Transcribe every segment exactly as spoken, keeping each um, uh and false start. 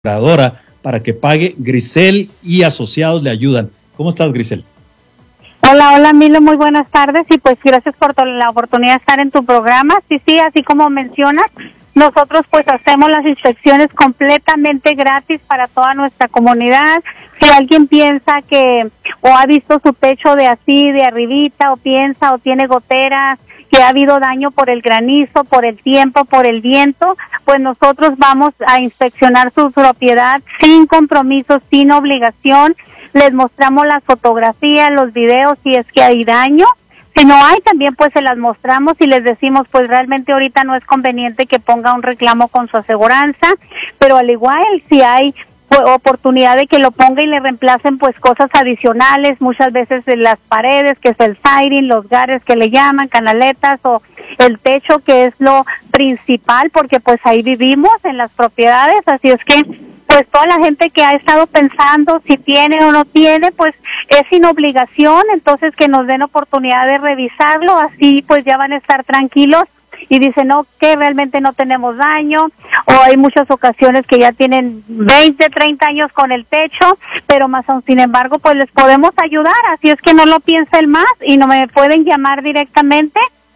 aseguradora para que pague. Grisel y asociados le ayudan. ¿Cómo estás, Grisel? Hola, hola, Milo, muy buenas tardes y pues gracias por la oportunidad de estar en tu programa. Sí, sí, así como mencionas, nosotros pues hacemos las inspecciones completamente gratis para toda nuestra comunidad. Si alguien piensa que o ha visto su techo de así, de arribita, o piensa o tiene goteras, que ha habido daño por el granizo, por el tiempo, por el viento, pues nosotros vamos a inspeccionar su propiedad sin compromiso, sin obligación. Les mostramos las fotografías, los videos, si es que hay daño. Si no hay, también pues se las mostramos y les decimos, pues realmente ahorita no es conveniente que ponga un reclamo con su aseguranza, pero al igual, si hay pues, oportunidad de que lo ponga y le reemplacen pues cosas adicionales, muchas veces en las paredes, que es el siding, los gares que le llaman, canaletas, o el techo, que es lo principal, porque pues ahí vivimos en las propiedades, así es que pues toda la gente que ha estado pensando si tiene o no tiene, pues es sin obligación, entonces que nos den oportunidad de revisarlo, así pues ya van a estar tranquilos y dicen, no, que realmente no tenemos daño, o hay muchas ocasiones que ya tienen veinte, treinta años con el techo, pero más aún sin embargo, pues les podemos ayudar, así es que no lo piensen más y no me pueden llamar directamente,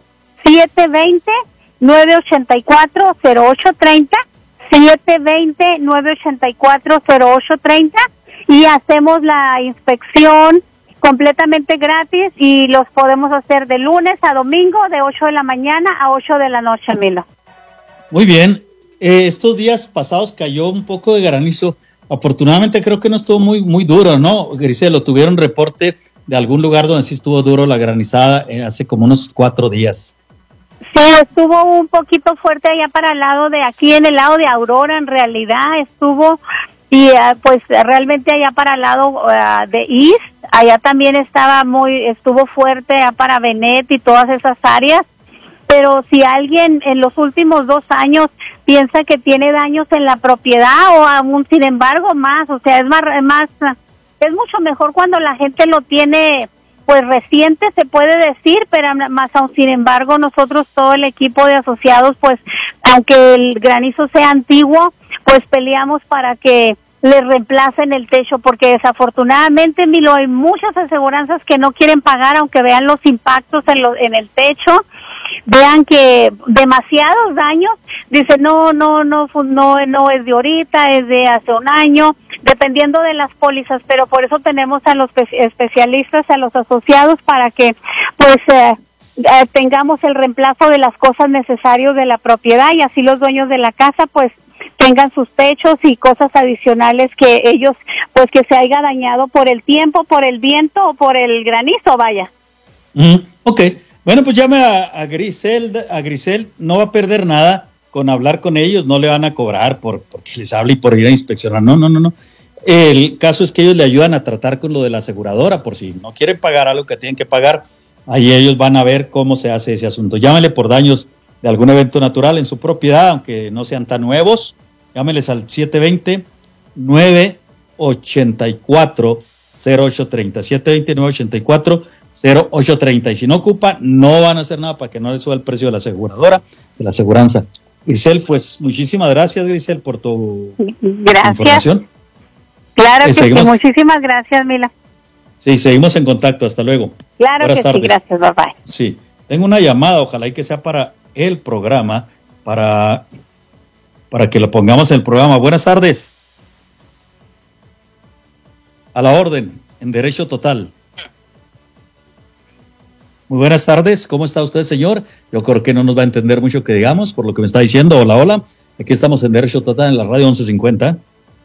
siete dos cero, nueve ocho cuatro, cero ocho tres cero, siete dos cero, nueve ocho cuatro, cero ocho tres cero, y hacemos la inspección completamente gratis y los podemos hacer de lunes a domingo de ocho de la mañana a ocho de la noche, Milo. Muy bien, eh, estos días pasados cayó un poco de granizo, afortunadamente creo que no estuvo muy muy duro, ¿no, Grisel? ¿Tuvieron reporte de algún lugar donde sí estuvo duro la granizada eh, hace como unos cuatro días? Sí, estuvo un poquito fuerte allá para el lado de aquí, en el lado de Aurora, en realidad estuvo, y uh, pues realmente allá para el lado uh, de East, allá también estaba muy, estuvo fuerte allá para Benet y todas esas áreas, pero si alguien en los últimos dos años piensa que tiene daños en la propiedad o aún sin embargo más, o sea, es más, más, es mucho mejor cuando la gente lo tiene pues reciente, se puede decir, pero más aún sin embargo nosotros, todo el equipo de asociados, pues aunque el granizo sea antiguo, pues peleamos para que le reemplacen el techo, porque desafortunadamente, Milo, hay muchas aseguranzas que no quieren pagar aunque vean los impactos en, lo, en el techo, vean que demasiados daños, dicen no, no, no, no, no es de ahorita, es de hace un año, dependiendo de las pólizas, pero por eso tenemos a los especialistas, a los asociados, para que pues eh, eh, tengamos el reemplazo de las cosas necesarias de la propiedad y así los dueños de la casa pues tengan sus techos y cosas adicionales que ellos pues que se haya dañado por el tiempo, por el viento o por el granizo, vaya. Mm, ok, bueno, pues llame a, a Grisel, a Grisel, no va a perder nada con hablar con ellos, no le van a cobrar por porque les hable y por ir a inspeccionar, no, no, no, no. El caso es que ellos le ayudan a tratar con lo de la aseguradora, por si no quieren pagar algo que tienen que pagar, ahí ellos van a ver cómo se hace ese asunto. Llámenle por daños de algún evento natural en su propiedad, aunque no sean tan nuevos, llámenles al siete dos cero, nueve ocho cuatro, cero ocho tres cero, siete dos cero, nueve ocho cuatro, cero ocho tres cero, y si no ocupa, no van a hacer nada para que no les suba el precio de la aseguradora, de la aseguranza. Grisel, pues muchísimas gracias, Grisel, por tu gracias. información. Claro eh, que seguimos, sí, muchísimas gracias, Mila. Sí, seguimos en contacto, hasta luego. Claro Buenas que tardes. sí, gracias, bye bye. Sí, tengo una llamada, ojalá y que sea para el programa, para, para que lo pongamos en el programa. Buenas tardes. A la orden, en Derecho Total. Muy buenas tardes, ¿cómo está usted, señor? Yo creo que no nos va a entender mucho que digamos, por lo que me está diciendo. Hola, hola, aquí estamos en Derecho Total en la radio once cincuenta.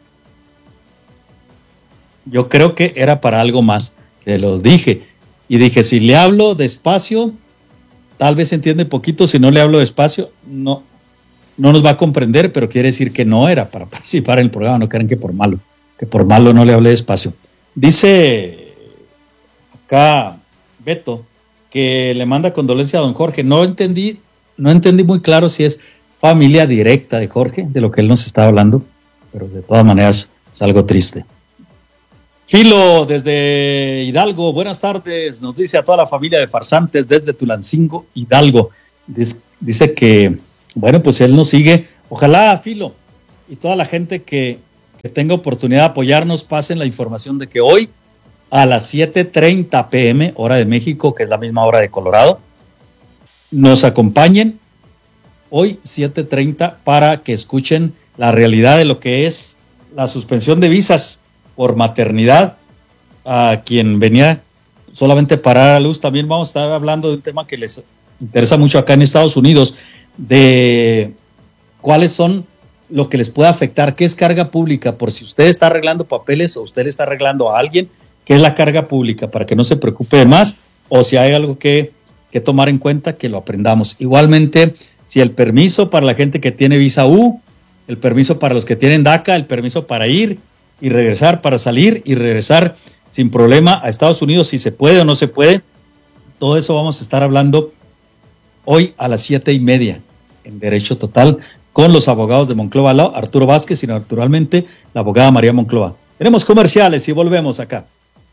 Yo creo que era para algo más, que los dije. Y dije, si le hablo despacio, tal vez entiende poquito, si no le hablo despacio, no, no nos va a comprender, pero quiere decir que no era para participar en el programa, no crean que por malo, que por malo no le hablé despacio. Dice acá Beto que le manda condolencia a don Jorge. No entendí, no entendí muy claro si es familia directa de Jorge, de lo que él nos está hablando, pero de todas maneras es algo triste. Filo, desde Hidalgo, buenas tardes, nos dice a toda la familia de farsantes desde Tulancingo, Hidalgo. Dice, dice que, bueno, pues él nos sigue, ojalá, Filo, y toda la gente que, que tenga oportunidad de apoyarnos, pasen la información de que hoy a las siete treinta pe eme, hora de México, que es la misma hora de Colorado, nos acompañen hoy siete treinta para que escuchen la realidad de lo que es la suspensión de visas por maternidad a quien venía solamente para dar a luz. También vamos a estar hablando de un tema que les interesa mucho acá en Estados Unidos, de cuáles son lo que les puede afectar, qué es carga pública, por si usted está arreglando papeles o usted le está arreglando a alguien, qué es la carga pública, para que no se preocupe de más, o si hay algo que, que tomar en cuenta, que lo aprendamos. Igualmente, si el permiso para la gente que tiene visa U, el permiso para los que tienen DACA, el permiso para ir y regresar, para salir y regresar sin problema a Estados Unidos, si se puede o no se puede, todo eso vamos a estar hablando hoy a las siete y media en Derecho Total con los abogados de Monclova Law, Arturo Vázquez y naturalmente la abogada María Monclova. Tenemos comerciales y volvemos acá.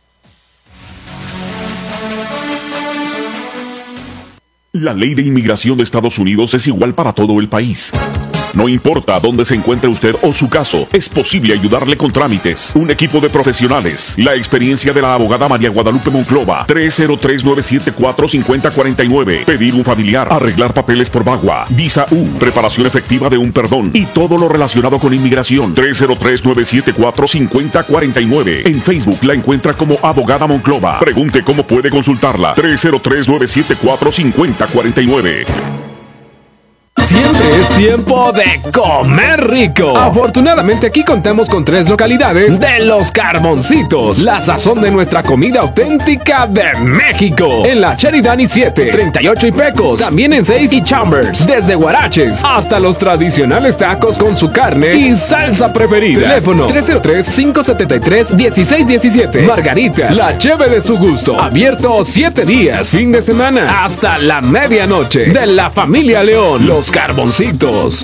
La ley de inmigración de Estados Unidos es igual para todo el país. No importa dónde se encuentre usted o su caso, es posible ayudarle con trámites. Un equipo de profesionales. La experiencia de la abogada María Guadalupe Monclova. tres cero tres, nueve siete cuatro, cinco cero cuatro nueve. Pedir un familiar. Arreglar papeles por VAWA. Visa U. Preparación efectiva de un perdón. Y todo lo relacionado con inmigración. tres cero tres, nueve siete cuatro, cinco cero cuatro nueve. En Facebook la encuentra como abogada Monclova. Pregunte cómo puede consultarla. tres cero tres, nueve siete cuatro, cinco cero cuatro nueve. Siempre es tiempo de comer rico. Afortunadamente aquí contamos con tres localidades de Los Carboncitos, la sazón de nuestra comida auténtica de México. En la Sheridan y siete, treinta y ocho y Pecos, también en seis y Chambers, desde Guaraches hasta los tradicionales tacos con su carne y salsa preferida. Teléfono tres cero tres, cinco siete tres, uno seis uno siete. Margaritas, la cheve de su gusto. Abierto siete días, fin de semana, hasta la medianoche. De la familia León, Los Carboncitos.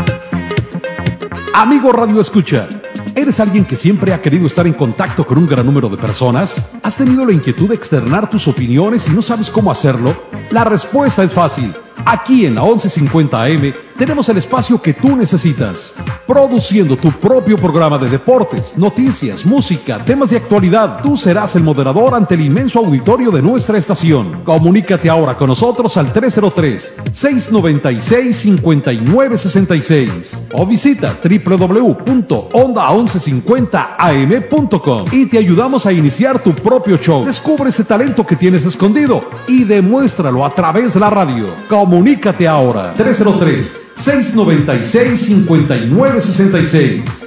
Amigo Radio Escucha, ¿eres alguien que siempre ha querido estar en contacto con un gran número de personas? ¿Has tenido la inquietud de externar tus opiniones y no sabes cómo hacerlo? La respuesta es fácil. Aquí en la once cincuenta A M tenemos el espacio que tú necesitas, produciendo tu propio programa de deportes, noticias, música, temas de actualidad. Tú serás el moderador ante el inmenso auditorio de nuestra estación. Comunícate ahora con nosotros al tres cero tres, seis nueve seis, cinco nueve seis seis o visita doble u doble u doble u punto onda once cincuenta a eme punto com y te ayudamos a iniciar tu propio show. Descubre ese talento que tienes escondido y demuéstralo a través de la radio. Comunícate ahora, tres cero tres, seis nueve seis, cinco nueve seis seis.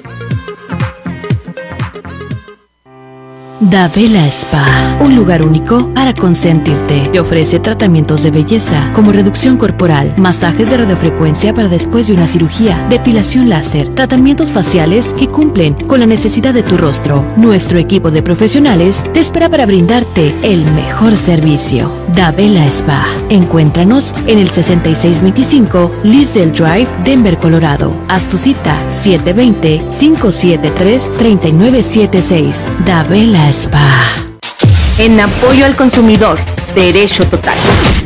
Dabela Spa, un lugar único para consentirte. Te ofrece tratamientos de belleza como reducción corporal, masajes de radiofrecuencia para después de una cirugía, depilación láser, tratamientos faciales que cumplen con la necesidad de tu rostro. Nuestro equipo de profesionales te espera para brindarte el mejor servicio. Dabela Spa. Encuéntranos en el sesenta y seis veinticinco Lisdale Drive, Denver, Colorado. Haz tu cita siete dos cero, cinco siete tres, tres nueve siete seis. Dabela Spa. En apoyo al consumidor, Derecho Total.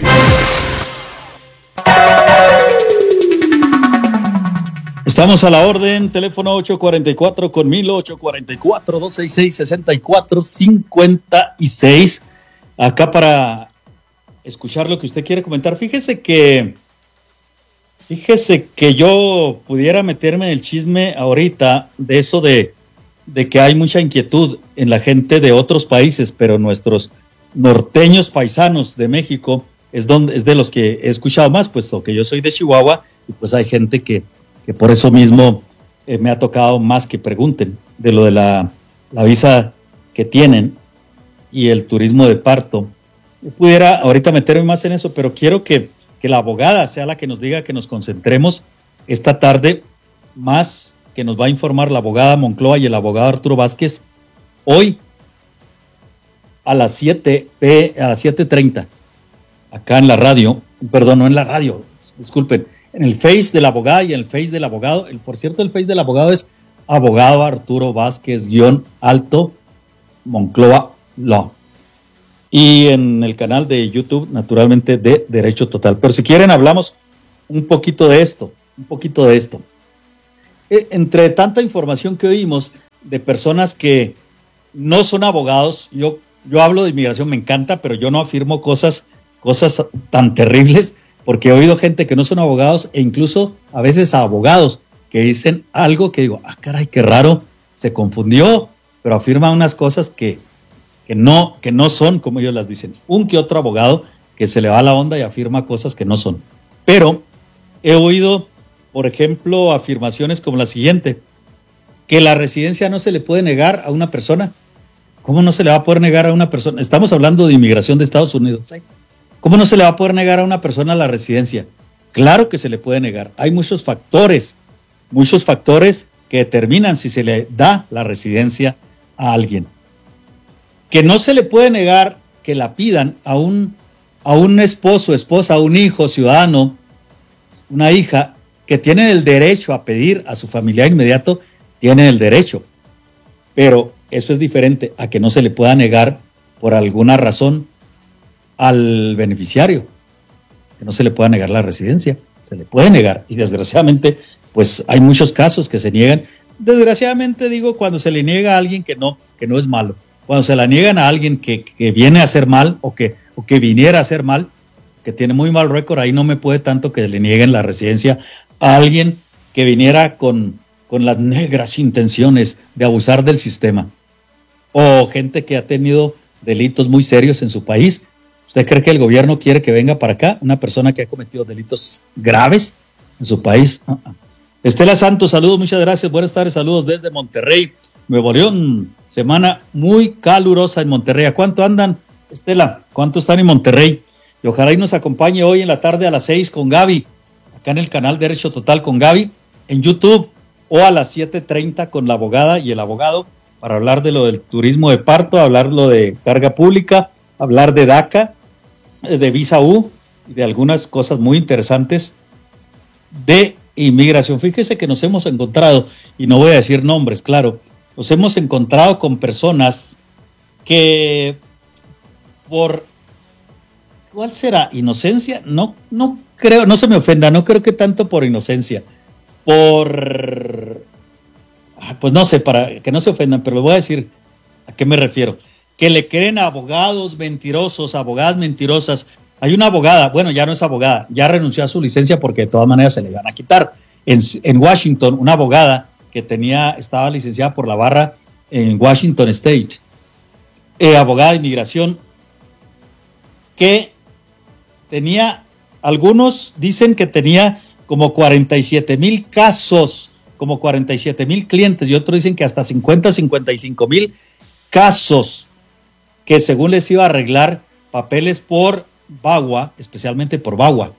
Estamos a la orden, teléfono ocho cuatro cuatro con mil, ocho cuatro cuatro, dos seis seis, seis cuatro cinco seis. Acá para escuchar lo que usted quiere comentar. Fíjese que, fíjese que yo pudiera meterme en el chisme ahorita de eso de de que hay mucha inquietud en la gente de otros países, pero nuestros norteños paisanos de México es, donde, es de los que he escuchado más, puesto que yo soy de Chihuahua, y pues hay gente que, que por eso mismo eh, me ha tocado más que pregunten de lo de la, la visa que tienen y el turismo de parto. Yo pudiera ahorita meterme más en eso, pero quiero que, que la abogada sea la que nos diga que nos concentremos esta tarde más, que nos va a informar la abogada Monclova y el abogado Arturo Vázquez hoy a las siete, a las siete treinta, acá en la radio, perdón, no en la radio, disculpen, en el Face de la abogada y en el Face del abogado. El, por cierto, el Face del abogado es abogado Arturo Vázquez guión alto Monclova Law. Y en el canal de YouTube, naturalmente, de Derecho Total. Pero si quieren, hablamos un poquito de esto, un poquito de esto. eh, entre tanta información que oímos de personas que no son abogados, yo, yo hablo de inmigración, me encanta, pero yo no afirmo cosas, cosas tan terribles, porque he oído gente que no son abogados e incluso a veces a abogados que dicen algo que digo, ah, caray, qué raro, se confundió, pero afirma unas cosas que, que, no, que no son como ellos las dicen. Un que otro abogado que se le va la onda y afirma cosas que no son. Pero he oído, por ejemplo, afirmaciones como la siguiente, que la residencia no se le puede negar a una persona. ¿Cómo no se le va a poder negar a una persona? Estamos hablando de inmigración de Estados Unidos, ¿eh? ¿Cómo no se le va a poder negar a una persona la residencia? Claro que se le puede negar. Hay muchos factores, muchos factores que determinan si se le da la residencia a alguien. Que no se le puede negar que la pidan a un, a un esposo, esposa, a un hijo, ciudadano, una hija, que tienen el derecho a pedir a su familiar inmediato, tienen el derecho. Pero eso es diferente a que no se le pueda negar por alguna razón al beneficiario, que no se le pueda negar la residencia, se le puede negar, y desgraciadamente, pues hay muchos casos que se niegan. Desgraciadamente digo, cuando se le niega a alguien que no, que no es malo, cuando se la niegan a alguien que, que viene a hacer mal, o que, o que viniera a hacer mal, que tiene muy mal récord, ahí no me puede tanto que le nieguen la residencia a alguien que viniera con, con las negras intenciones de abusar del sistema, o gente que ha tenido delitos muy serios en su país. ¿Usted cree que el gobierno quiere que venga para acá una persona que ha cometido delitos graves en su país? Uh -uh. Estela Santos, saludos, muchas gracias. Buenas tardes, saludos desde Monterrey, Nuevo León. Semana muy calurosa en Monterrey. ¿A cuánto andan, Estela? ¿Cuánto están en Monterrey? Y ojalá y nos acompañe hoy en la tarde a las seis con Gaby, acá en el canal Derecho Total con Gaby, en YouTube, o a las siete treinta con la abogada y el abogado, para hablar de lo del turismo de parto, hablar lo de carga pública, hablar de DACA, de Visa U y de algunas cosas muy interesantes de inmigración. Fíjese que nos hemos encontrado, y no voy a decir nombres, claro, nos hemos encontrado con personas que por, ¿cuál será? ¿Inocencia? No, no creo, no se me ofenda, no creo que tanto por inocencia, por, pues no sé, para que no se ofendan, pero les voy a decir a qué me refiero. Que le creen a abogados mentirosos, abogadas mentirosas. Hay una abogada, bueno, ya no es abogada, ya renunció a su licencia porque de todas maneras se le van a quitar. En, en Washington, una abogada que tenía, estaba licenciada por la barra en Washington State, eh, abogada de inmigración, que tenía, algunos dicen que tenía como cuarenta y siete mil casos, como cuarenta y siete mil clientes, y otros dicen que hasta cincuenta, cincuenta y cinco mil casos, que según les iba a arreglar papeles por V A W A, especialmente por V A W A.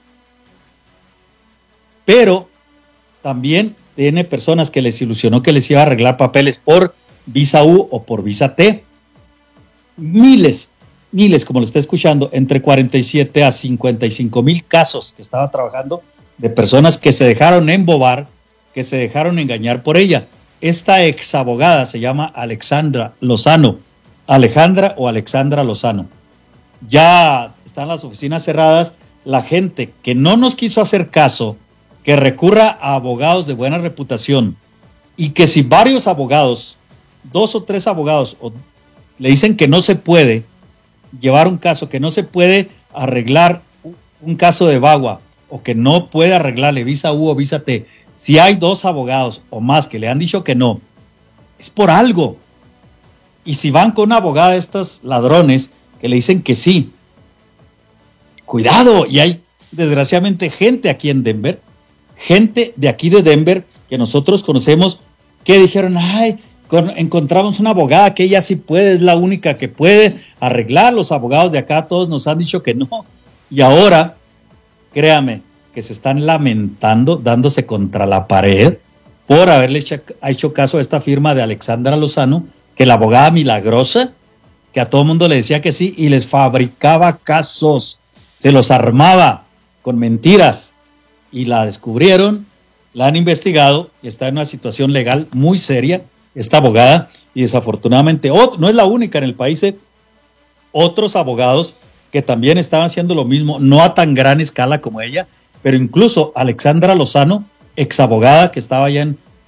Pero también tiene personas que les ilusionó que les iba a arreglar papeles por Visa U o por Visa T. Miles, miles, como lo está escuchando, entre cuarenta y siete a cincuenta y cinco mil casos que estaba trabajando de personas que se dejaron embobar, que se dejaron engañar por ella. Esta ex abogada se llama Alexandra Lozano. Alejandra o Alexandra Lozano. Ya están las oficinas cerradas. La gente que no nos quiso hacer caso, que recurra a abogados de buena reputación, y que si varios abogados, dos o tres abogados, o, le dicen que no se puede llevar un caso, que no se puede arreglar un caso de V A W A, o que no puede arreglarle Visa U o Visa T, si hay dos abogados o más que le han dicho que no, es por algo. Y si van con una abogada de estos ladrones que le dicen que sí, cuidado. Y hay desgraciadamente gente aquí en Denver, gente de aquí de Denver que nosotros conocemos, que dijeron, ay, con, encontramos una abogada que ella sí puede, es la única que puede arreglar. Los abogados de acá todos nos han dicho que no. Y ahora, créame, que se están lamentando, dándose contra la pared por haberle hecho, hecho caso a esta firma de Alexandra Lozano, que la abogada milagrosa, que a todo mundo le decía que sí y les fabricaba casos, se los armaba con mentiras, y la descubrieron, la han investigado y está en una situación legal muy seria esta abogada, y desafortunadamente oh, no es la única en el país, eh, otros abogados que también estaban haciendo lo mismo, no a tan gran escala como ella, pero incluso Alexandra Lozano, ex abogada que estaba allá en,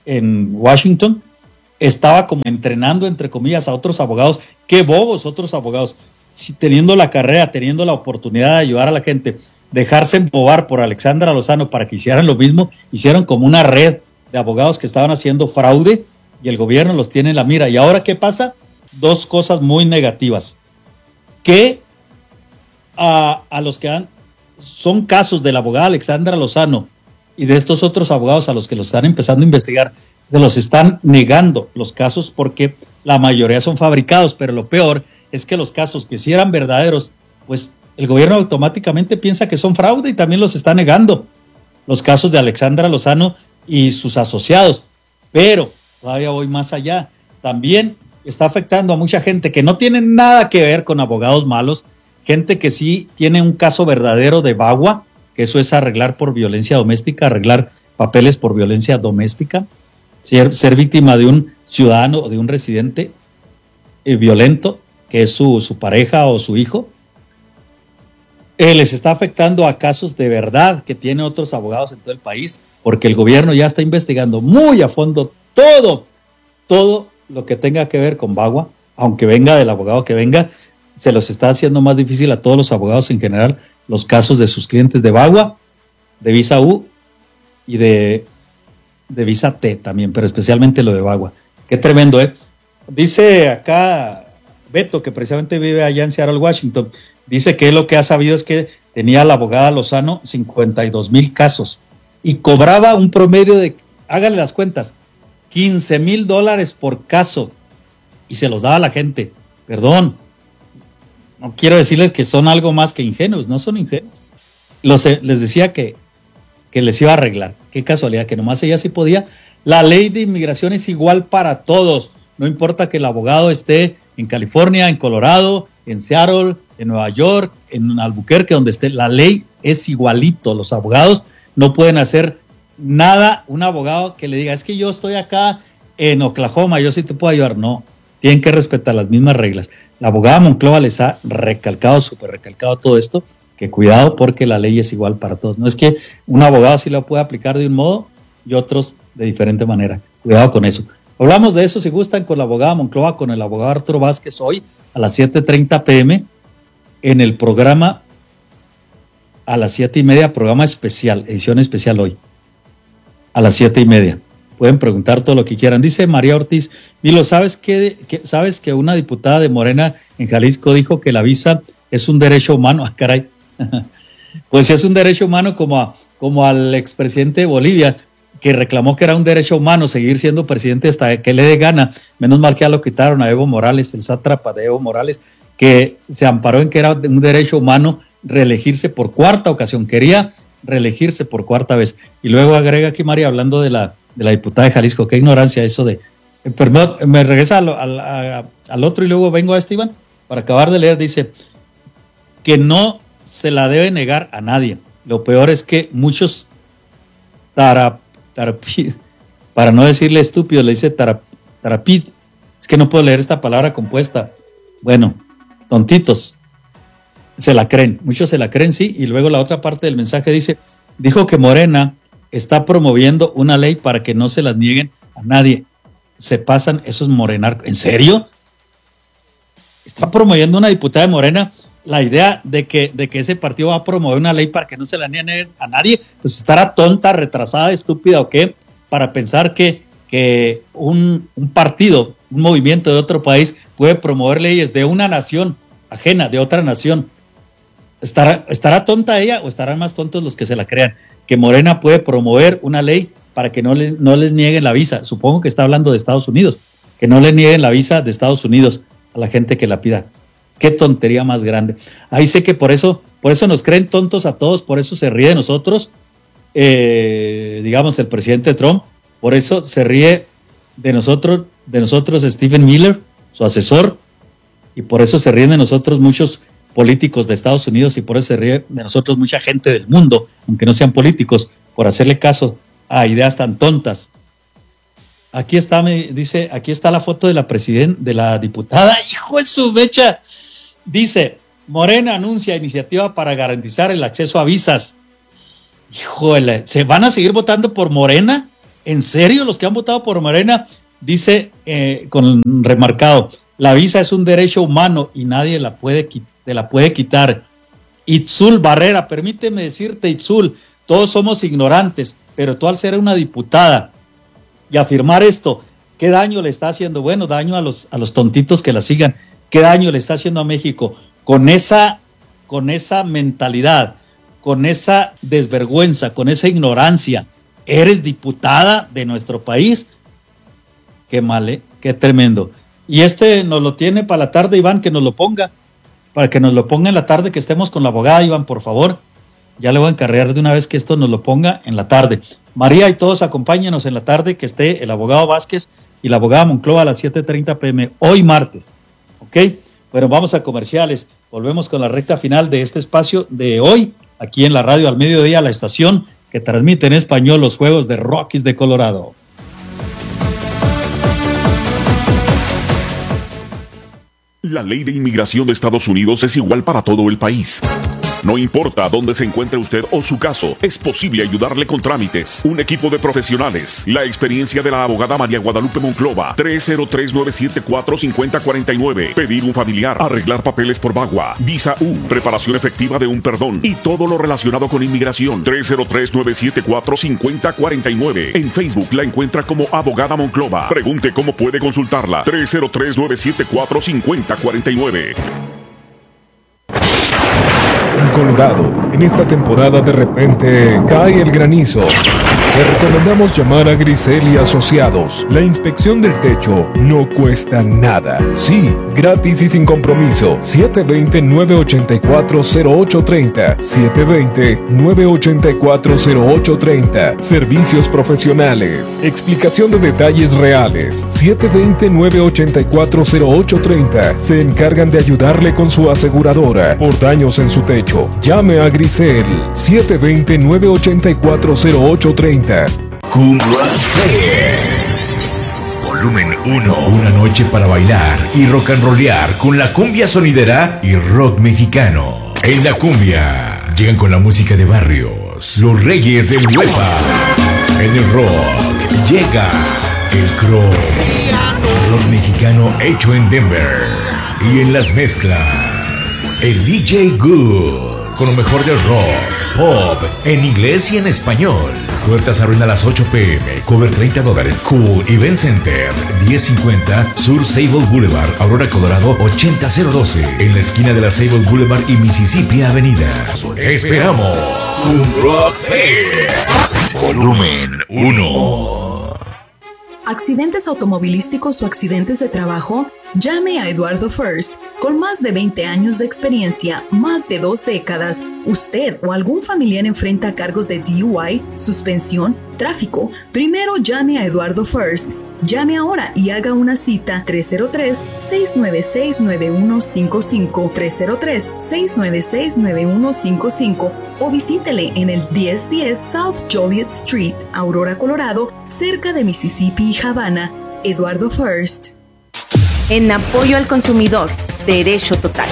en Washington, estaba como entrenando, entre comillas, a otros abogados. Qué bobos otros abogados, si teniendo la carrera, teniendo la oportunidad de ayudar a la gente, dejarse embobar por Alexandra Lozano para que hicieran lo mismo. Hicieron como una red de abogados que estaban haciendo fraude y el gobierno los tiene en la mira. ¿Y ahora qué pasa? Dos cosas muy negativas. Que a, a los que han, son casos de la abogada Alexandra Lozano y de estos otros abogados a los que los están empezando a investigar, se los están negando los casos porque la mayoría son fabricados, pero lo peor es que los casos que sí eran verdaderos, pues el gobierno automáticamente piensa que son fraude y también los está negando. Los casos de Alexandra Lozano y sus asociados. Pero todavía voy más allá. También está afectando a mucha gente que no tiene nada que ver con abogados malos, gente que sí tiene un caso verdadero de bagua, que eso es arreglar por violencia doméstica, arreglar papeles por violencia doméstica, ser, ser víctima de un ciudadano o de un residente eh, violento, que es su, su pareja o su hijo. Eh, les está afectando a casos de verdad que tienen otros abogados en todo el país, porque el gobierno ya está investigando muy a fondo todo, todo lo que tenga que ver con bagua, aunque venga del abogado que venga, se los está haciendo más difícil a todos los abogados en general, los casos de sus clientes de bagua, de visa U y de, de visa T también, pero especialmente lo de bagua. Qué tremendo, ¿eh? Dice acá Beto, que precisamente vive allá en Seattle, Washington, dice que lo que ha sabido es que tenía la abogada Lozano cincuenta y dos mil casos y cobraba un promedio de, háganle las cuentas, quince mil dólares por caso y se los daba a la gente. Perdón, no quiero decirles que son algo más que ingenuos, no son ingenuos. Los, les decía que, que les iba a arreglar. Qué casualidad, que nomás ella sí podía. La ley de inmigración es igual para todos, no importa que el abogado esté en California, en Colorado, en Seattle, en Nueva York, en Albuquerque, donde esté, la ley es igualito. Los abogados no pueden hacer nada, un abogado que le diga, es que yo estoy acá en Oklahoma, yo sí te puedo ayudar. No, tienen que respetar las mismas reglas. La abogada Monclova les ha recalcado, súper recalcado todo esto, que cuidado porque la ley es igual para todos. No es que un abogado sí lo puede aplicar de un modo y otros de diferente manera. Cuidado con eso. Hablamos de eso, si gustan, con la abogada Monclova, con el abogado Arturo Vázquez, hoy a las siete treinta pm en el programa a las siete y media, programa especial, edición especial hoy, a las siete y media. Pueden preguntar todo lo que quieran. Dice María Ortiz, Milo, ¿sabes que, que, ¿sabes que una diputada de Morena en Jalisco dijo que la visa es un derecho humano? Ah, caray. Pues si es un derecho humano como, a, como al expresidente de Bolivia, que reclamó que era un derecho humano seguir siendo presidente hasta que le dé gana. Menos mal que ya lo quitaron a Evo Morales, el sátrapa de Evo Morales, que se amparó en que era un derecho humano reelegirse por cuarta ocasión. Quería reelegirse por cuarta vez. Y luego agrega aquí María, hablando de la, de la diputada de Jalisco, qué ignorancia eso de... Eh, perdón, me regresa al, al, a, al otro y luego vengo a Esteban para acabar de leer. Dice que no se la debe negar a nadie. Lo peor es que muchos tarap, tarapid, para no decirle estúpido, le dice tarap, tarapid. Es que no puedo leer esta palabra compuesta. Bueno, tontitos. Se la creen, muchos se la creen, sí, y luego la otra parte del mensaje dice, dijo que Morena está promoviendo una ley para que no se las nieguen a nadie. Se pasan esos morenarcos. ¿En serio? ¿Está promoviendo una diputada de Morena la idea de que, de que ese partido va a promover una ley para que no se la nieguen a nadie? Pues estará tonta, retrasada, estúpida o qué, para pensar que, que un, un partido, un movimiento de otro país puede promover leyes de una nación ajena, de otra nación. ¿Estará, ¿Estará tonta ella o estarán más tontos los que se la crean? Que Morena puede promover una ley para que no, le, no les nieguen la visa. Supongo que está hablando de Estados Unidos. Que no le nieguen la visa de Estados Unidos a la gente que la pida. Qué tontería más grande. Ahí sé que por eso, por eso nos creen tontos a todos, por eso se ríe de nosotros, eh, digamos, el presidente Trump, por eso se ríe de nosotros, de nosotros Stephen Miller, su asesor, y por eso se ríen de nosotros muchos políticos de Estados Unidos y por eso se ríe de nosotros mucha gente del mundo, aunque no sean políticos, por hacerle caso a ideas tan tontas. Aquí está, me dice, aquí está la foto de la presidenta, de la diputada, hijo de su mecha. Dice, Morena anuncia iniciativa para garantizar el acceso a visas. Híjole, ¿se van a seguir votando por Morena? ¿En serio los que han votado por Morena? Dice eh, con remarcado, la visa es un derecho humano y nadie la puede, te la puede quitar. Itzul Barrera, permíteme decirte, Itzul, todos somos ignorantes, pero tú al ser una diputada y afirmar esto, ¿qué daño le está haciendo? Bueno, daño a los, a los tontitos que la sigan. ¿Qué daño le está haciendo a México? Con esa, con esa mentalidad, con esa desvergüenza, con esa ignorancia, ¿eres diputada de nuestro país? Qué mal, ¿eh? Qué tremendo. Y este nos lo tiene para la tarde, Iván, que nos lo ponga, para que nos lo ponga en la tarde, que estemos con la abogada, Iván, por favor. Ya le voy a encargar de una vez que esto nos lo ponga en la tarde. María y todos acompáñenos en la tarde, que esté el abogado Vázquez y la abogada Monclova a las siete treinta pm, hoy martes. ¿Ok? Bueno, vamos a comerciales. Volvemos con la recta final de este espacio de hoy, aquí en la radio al mediodía, la estación que transmite en español los juegos de Rockies de Colorado. La ley de inmigración de Estados Unidos es igual para todo el país. No importa dónde se encuentre usted o su caso, es posible ayudarle con trámites. Un equipo de profesionales. La experiencia de la abogada María Guadalupe Monclova. tres cero tres, nueve siete cuatro, cinco cero cuatro nueve. Pedir un familiar. Arreglar papeles por VAWA. Visa U. Preparación efectiva de un perdón. Y todo lo relacionado con inmigración. tres cero tres, nueve siete cuatro, cinco cero cuatro nueve. En Facebook la encuentra como abogada Monclova. Pregunte cómo puede consultarla. tres cero tres, nueve siete cuatro, cinco cero cuatro nueve. En Colorado, en esta temporada de repente cae el granizo. Le recomendamos llamar a Grisel y Asociados. La inspección del techo no cuesta nada. Sí, gratis y sin compromiso. siete dos cero, nueve ocho cuatro, cero ocho tres cero. siete dos cero, nueve ocho cuatro, cero ocho tres cero. Servicios profesionales. Explicación de detalles reales. siete dos cero, nueve ocho cuatro, cero ocho tres cero. Se encargan de ayudarle con su aseguradora por daños en su techo. Llame a Grisel. siete dos cero, nueve ocho cuatro, cero ocho tres cero. Cumbia Fest Volumen uno. Una noche para bailar y rock and rollear con la cumbia sonidera y rock mexicano. En la cumbia llegan con la música de barrios, los reyes del huepa. En el rock llega el crow, rock mexicano hecho en Denver. Y en las mezclas, el D J Good, con lo mejor del rock, pop, en inglés y en español. Puertas abren a las ocho pm, cover treinta dólares. Cool Event Center, diez cincuenta Sur Sable Boulevard, Aurora, Colorado, ochenta cero doce. En la esquina de la Sable Boulevard y Mississippi Avenida. Esperamos un Rock Fest Volumen uno. ¿Accidentes automovilísticos o accidentes de trabajo? Llame a Eduardo First. Con más de veinte años de experiencia, más de dos décadas, usted o algún familiar enfrenta cargos de D U I, suspensión, tráfico. Primero llame a Eduardo First. Llame ahora y haga una cita tres cero tres, seis nueve seis, nueve uno cinco cinco, tres cero tres, seis nueve seis, nueve uno cinco cinco o visítele en el diez diez South Joliet Street, Aurora, Colorado, cerca de Mississippi y Havana. Eduardo First. En apoyo al consumidor, Derecho Total.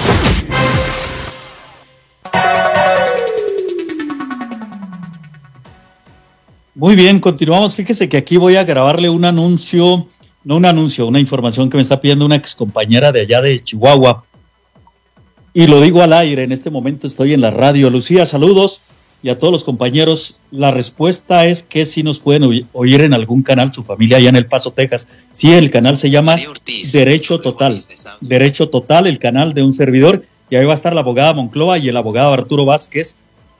Muy bien, continuamos. Fíjese que aquí voy a grabarle un anuncio, no un anuncio, una información que me está pidiendo una excompañera de allá de Chihuahua. Y lo digo al aire, en este momento estoy en la radio. Lucía, saludos. Y a todos los compañeros, la respuesta es que sí nos pueden oír en algún canal, su familia allá en El Paso, Texas. Sí, el canal se llama Derecho Total. Derecho Total, el canal de un servidor. Y ahí va a estar la abogada Monclova y el abogado Arturo Vázquez.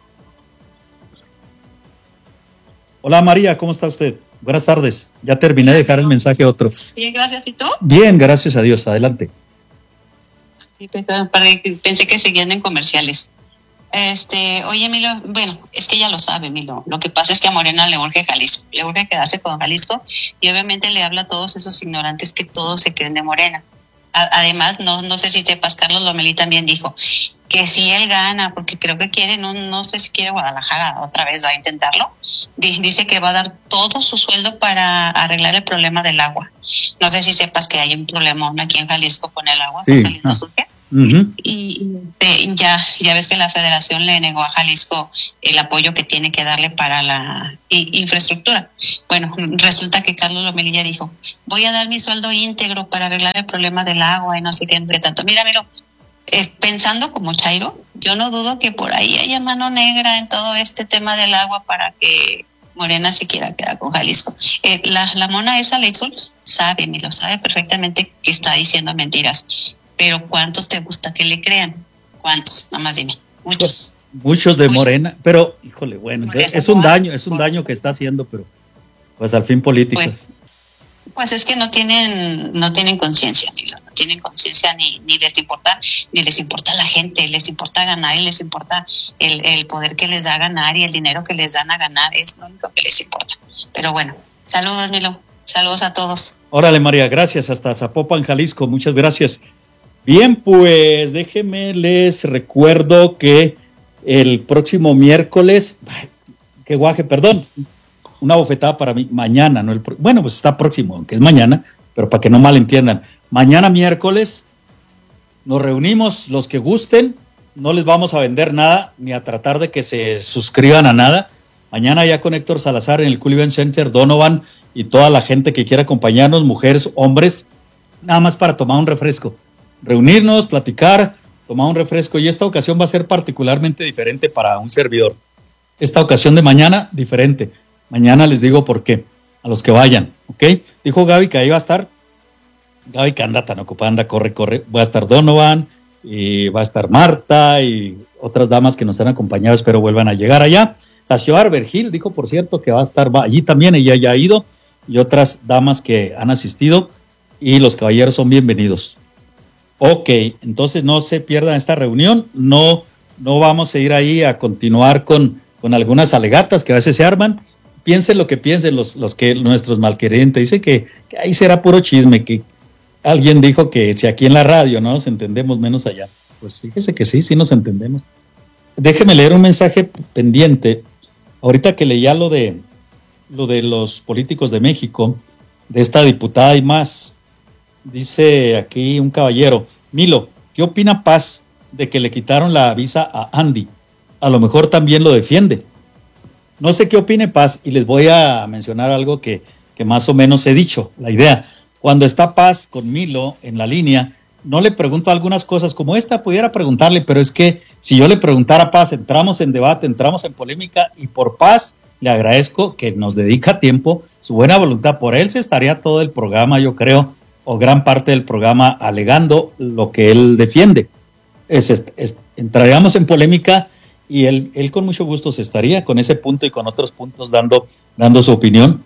Hola María, ¿cómo está usted? Buenas tardes. Ya terminé de dejar el mensaje a otro. Bien, gracias. ¿Y tú? Bien, gracias a Dios. Adelante. Sí, pensé que seguían en comerciales. Este, oye, Milo, bueno, es que ya lo sabe, Milo. Lo que pasa es que a Morena le urge Jalisco, le urge quedarse con Jalisco y obviamente le habla a todos esos ignorantes que todos se creen de Morena. A, además, no no sé si sepas, Carlos Lomelí también dijo que si él gana, porque creo que quiere, no no sé si quiere Guadalajara otra vez, va a intentarlo. Dice que va a dar todo su sueldo para arreglar el problema del agua. No sé si sepas que hay un problema aquí en Jalisco con el agua. Sí, Jalisco ah, surge. Uh-huh. Y eh, ya, ya ves que la federación le negó a Jalisco el apoyo que tiene que darle para la i- infraestructura. Bueno, resulta que Carlos Lomelilla dijo, voy a dar mi sueldo íntegro para arreglar el problema del agua y no sé qué, entre tanto. Mira, mira, es, pensando como Chairo, yo no dudo que por ahí haya mano negra en todo este tema del agua para que Morena se quiera quedar con Jalisco. Eh, la, la mona esa, Leitzul, sabe, me lo sabe perfectamente que está diciendo mentiras. Pero ¿cuántos te gusta que le crean? ¿Cuántos? Nada más dime. Muchos. Muchos de Morena, pero, híjole, bueno, es un daño, es un daño que está haciendo, pero pues al fin políticas. Pues, pues es que no tienen, no tienen conciencia, Milo, no tienen conciencia ni, ni les importa, ni les importa la gente, les importa ganar y les importa el, el poder que les da a ganar y el dinero que les dan a ganar, es lo único que les importa. Pero bueno, saludos, Milo, saludos a todos. Órale, María, gracias, hasta Zapopan, Jalisco, muchas gracias. Bien, pues déjenme les recuerdo que el próximo miércoles, ay, qué guaje, perdón, una bofetada para mí, mañana, no el bueno, pues está próximo, aunque es mañana, pero para que no malentiendan, mañana miércoles nos reunimos los que gusten, no les vamos a vender nada, ni a tratar de que se suscriban a nada. Mañana ya con Héctor Salazar en el Cool Event Center, Donovan y toda la gente que quiera acompañarnos, mujeres, hombres, nada más para tomar un refresco. Reunirnos, platicar, tomar un refresco, y esta ocasión va a ser particularmente diferente para un servidor. Esta ocasión de mañana, diferente. Mañana les digo por qué, a los que vayan, ¿ok? Dijo Gaby que ahí va a estar, Gaby que anda tan ocupada, anda, corre, corre, va a estar Donovan, y va a estar Marta, y otras damas que nos han acompañado, espero vuelvan a llegar allá. La señora Vergil dijo, por cierto, que va a estar va allí también, ella ya ha ido, y otras damas que han asistido, y los caballeros son bienvenidos. Ok, entonces no se pierdan esta reunión, no, no vamos a ir ahí a continuar con, con algunas alegatas que a veces se arman. Piensen lo que piensen los, los que nuestros malquerientes, dice que, que ahí será puro chisme, que alguien dijo que si aquí en la radio no nos entendemos, menos allá. Pues fíjese que sí, sí nos entendemos. Déjeme leer un mensaje pendiente, ahorita que leía lo de, lo de los políticos de México, de esta diputada y más. Dice aquí un caballero, Milo, ¿qué opina Paz de que le quitaron la visa a Andy? A lo mejor también lo defiende. No sé qué opine Paz, y les voy a mencionar algo que, que más o menos he dicho, la idea. Cuando está Paz con Milo en la línea, no le pregunto algunas cosas como esta, pudiera preguntarle, pero es que si yo le preguntara a Paz, entramos en debate, entramos en polémica, y por Paz le agradezco que nos dedica tiempo, su buena voluntad. Por él se estaría todo el programa, yo creo, o gran parte del programa alegando lo que él defiende. Es, es, es, entraríamos en polémica y él, él con mucho gusto se estaría con ese punto y con otros puntos dando, dando su opinión.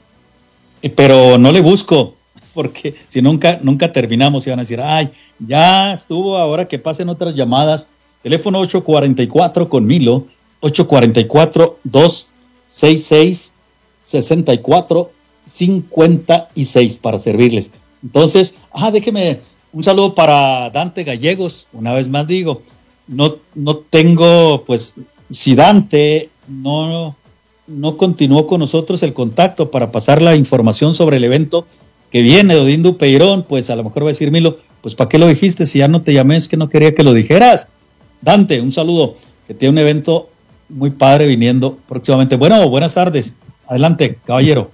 Pero no le busco, porque si nunca, nunca terminamos y van a decir, ay, ya estuvo, ahora que pasen otras llamadas. Teléfono ocho cuarenta y cuatro con Milo, ocho cuarenta y cuatro, dos sesenta y seis, sesenta y cuatro, cincuenta y seis para servirles. Entonces, ah, déjeme un saludo para Dante Gallegos, una vez más digo, no, no tengo, pues, si Dante no, no continuó con nosotros el contacto para pasar la información sobre el evento que viene de Odín Dupeirón, pues a lo mejor va a decir Milo, pues ¿para qué lo dijiste? Si ya no te llamé, es que no quería que lo dijeras. Dante, un saludo, que tiene un evento muy padre viniendo próximamente. Bueno, buenas tardes, adelante, caballero.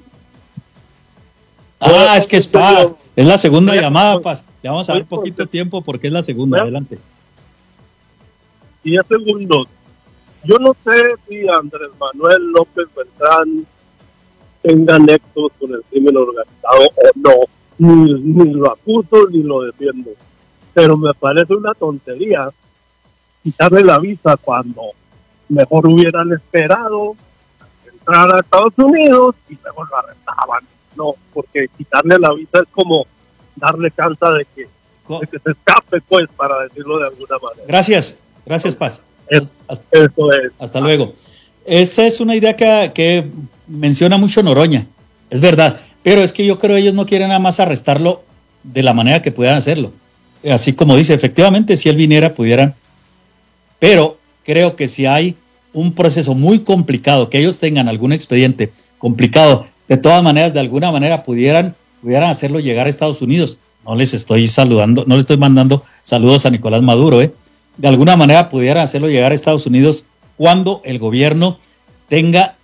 Ah, es que es Paz, es la segunda llamada, Paz. Le vamos a dar poquito tiempo porque es la segunda, adelante. diez segundos. Yo no sé si Andrés Manuel López Beltrán tenga nexos con el crimen organizado o no, ni, ni lo acuso ni lo defiendo, pero me parece una tontería quitarle la visa cuando mejor hubieran esperado entrar a Estados Unidos y luego lo arrestaban. No, porque quitarle la visa es como darle chance de que, de que se escape, pues, para decirlo de alguna manera. Gracias, gracias, Paz. Es, hasta, eso es. Hasta luego. Esa es una idea que, que menciona mucho Noroña, es verdad, pero es que yo creo que ellos no quieren nada más arrestarlo de la manera que pudieran hacerlo. Así como dice, efectivamente, si él viniera, pudieran, pero creo que si hay un proceso muy complicado, que ellos tengan algún expediente complicado, de todas maneras, de alguna manera pudieran, pudieran hacerlo llegar a Estados Unidos. no les estoy saludando, no les estoy mandando saludos a Nicolás Maduro, ¿eh? De alguna manera pudieran hacerlo llegar a Estados Unidos cuando el gobierno tenga,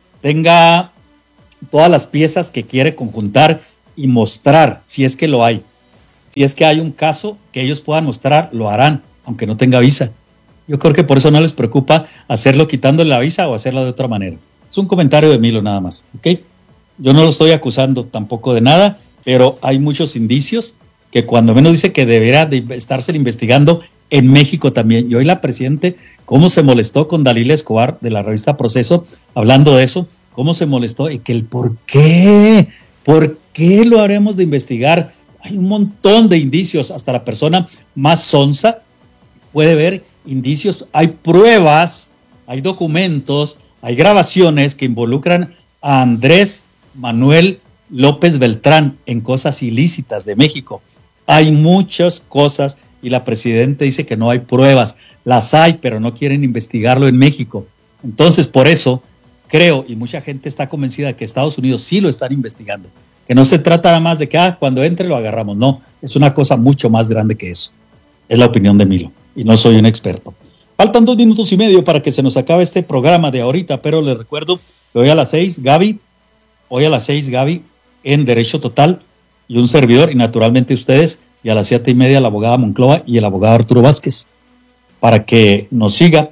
tenga todas las piezas que quiere conjuntar y mostrar, si es que lo hay. Si es que hay un caso que ellos puedan mostrar, lo harán, aunque no tenga visa. Yo creo que por eso no les preocupa hacerlo quitándole la visa o hacerlo de otra manera. Es un comentario de Milo nada más, ¿ok? Yo no lo estoy acusando tampoco de nada, pero hay muchos indicios que cuando menos dice que deberá de estarse investigando en México también. Y hoy la Presidente, cómo se molestó con Dalila Escobar de la revista Proceso, hablando de eso, cómo se molestó y que el por qué, por qué lo haremos de investigar. Hay un montón de indicios, hasta la persona más sonsa puede ver indicios, hay pruebas, hay documentos, hay grabaciones que involucran a Andrés Manuel López Beltrán en cosas ilícitas de México. Hay muchas cosas y la Presidenta dice que no hay pruebas. Las hay, pero no quieren investigarlo en México. Entonces, por eso creo, y mucha gente está convencida de que Estados Unidos sí lo están investigando, que no se trata nada más de que ah, cuando entre lo agarramos. No, es una cosa mucho más grande que eso. Es la opinión de Milo, y no soy un experto. Faltan dos minutos y medio para que se nos acabe este programa de ahorita, pero les recuerdo que hoy a las seis, Gaby, hoy a las seis, Gaby, en Derecho Total, y un servidor, y naturalmente ustedes, y a las siete y media la abogada Monclova y el abogado Arturo Vázquez, para que nos siga.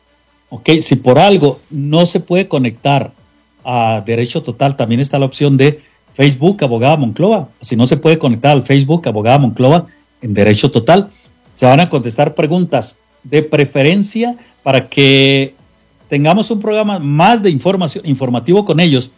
Ok, si por algo no se puede conectar a Derecho Total, también está la opción de Facebook Abogada Monclova. Si no se puede conectar al Facebook Abogada Monclova en Derecho Total, se van a contestar preguntas de preferencia para que tengamos un programa más de información informativo con ellos.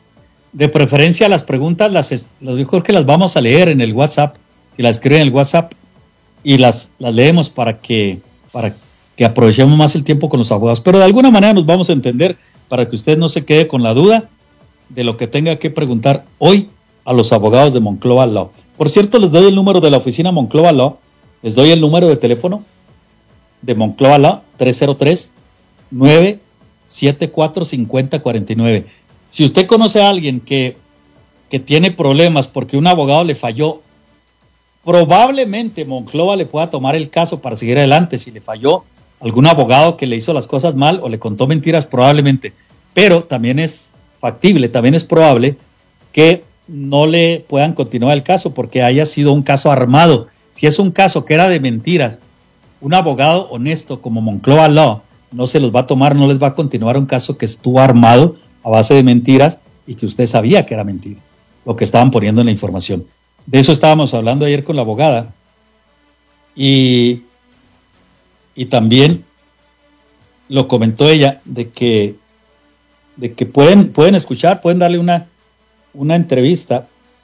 De preferencia las preguntas, las, yo creo que las vamos a leer en el WhatsApp, si las escriben en el WhatsApp y las, las leemos para que, para que aprovechemos más el tiempo con los abogados. Pero de alguna manera nos vamos a entender para que usted no se quede con la duda de lo que tenga que preguntar hoy a los abogados de Monclova Law. Por cierto, les doy el número de la oficina Monclova Law, les doy el número de teléfono de Monclova Law, tres cero tres, nueve siete cuatro, cinco cero cuatro nueve. Si usted conoce a alguien que, que tiene problemas porque un abogado le falló, probablemente Monclova le pueda tomar el caso para seguir adelante. Si le falló algún abogado que le hizo las cosas mal o le contó mentiras, probablemente. Pero también es factible, también es probable que no le puedan continuar el caso porque haya sido un caso armado. Si es un caso que era de mentiras, un abogado honesto como Monclova Law no se los va a tomar, no les va a continuar un caso que estuvo armado a base de mentiras y que usted sabía que era mentira, lo que estaban poniendo en la información. De eso estábamos hablando ayer con la abogada y, y también lo comentó ella de que, de que pueden, pueden escuchar, pueden darle una, una entrevista,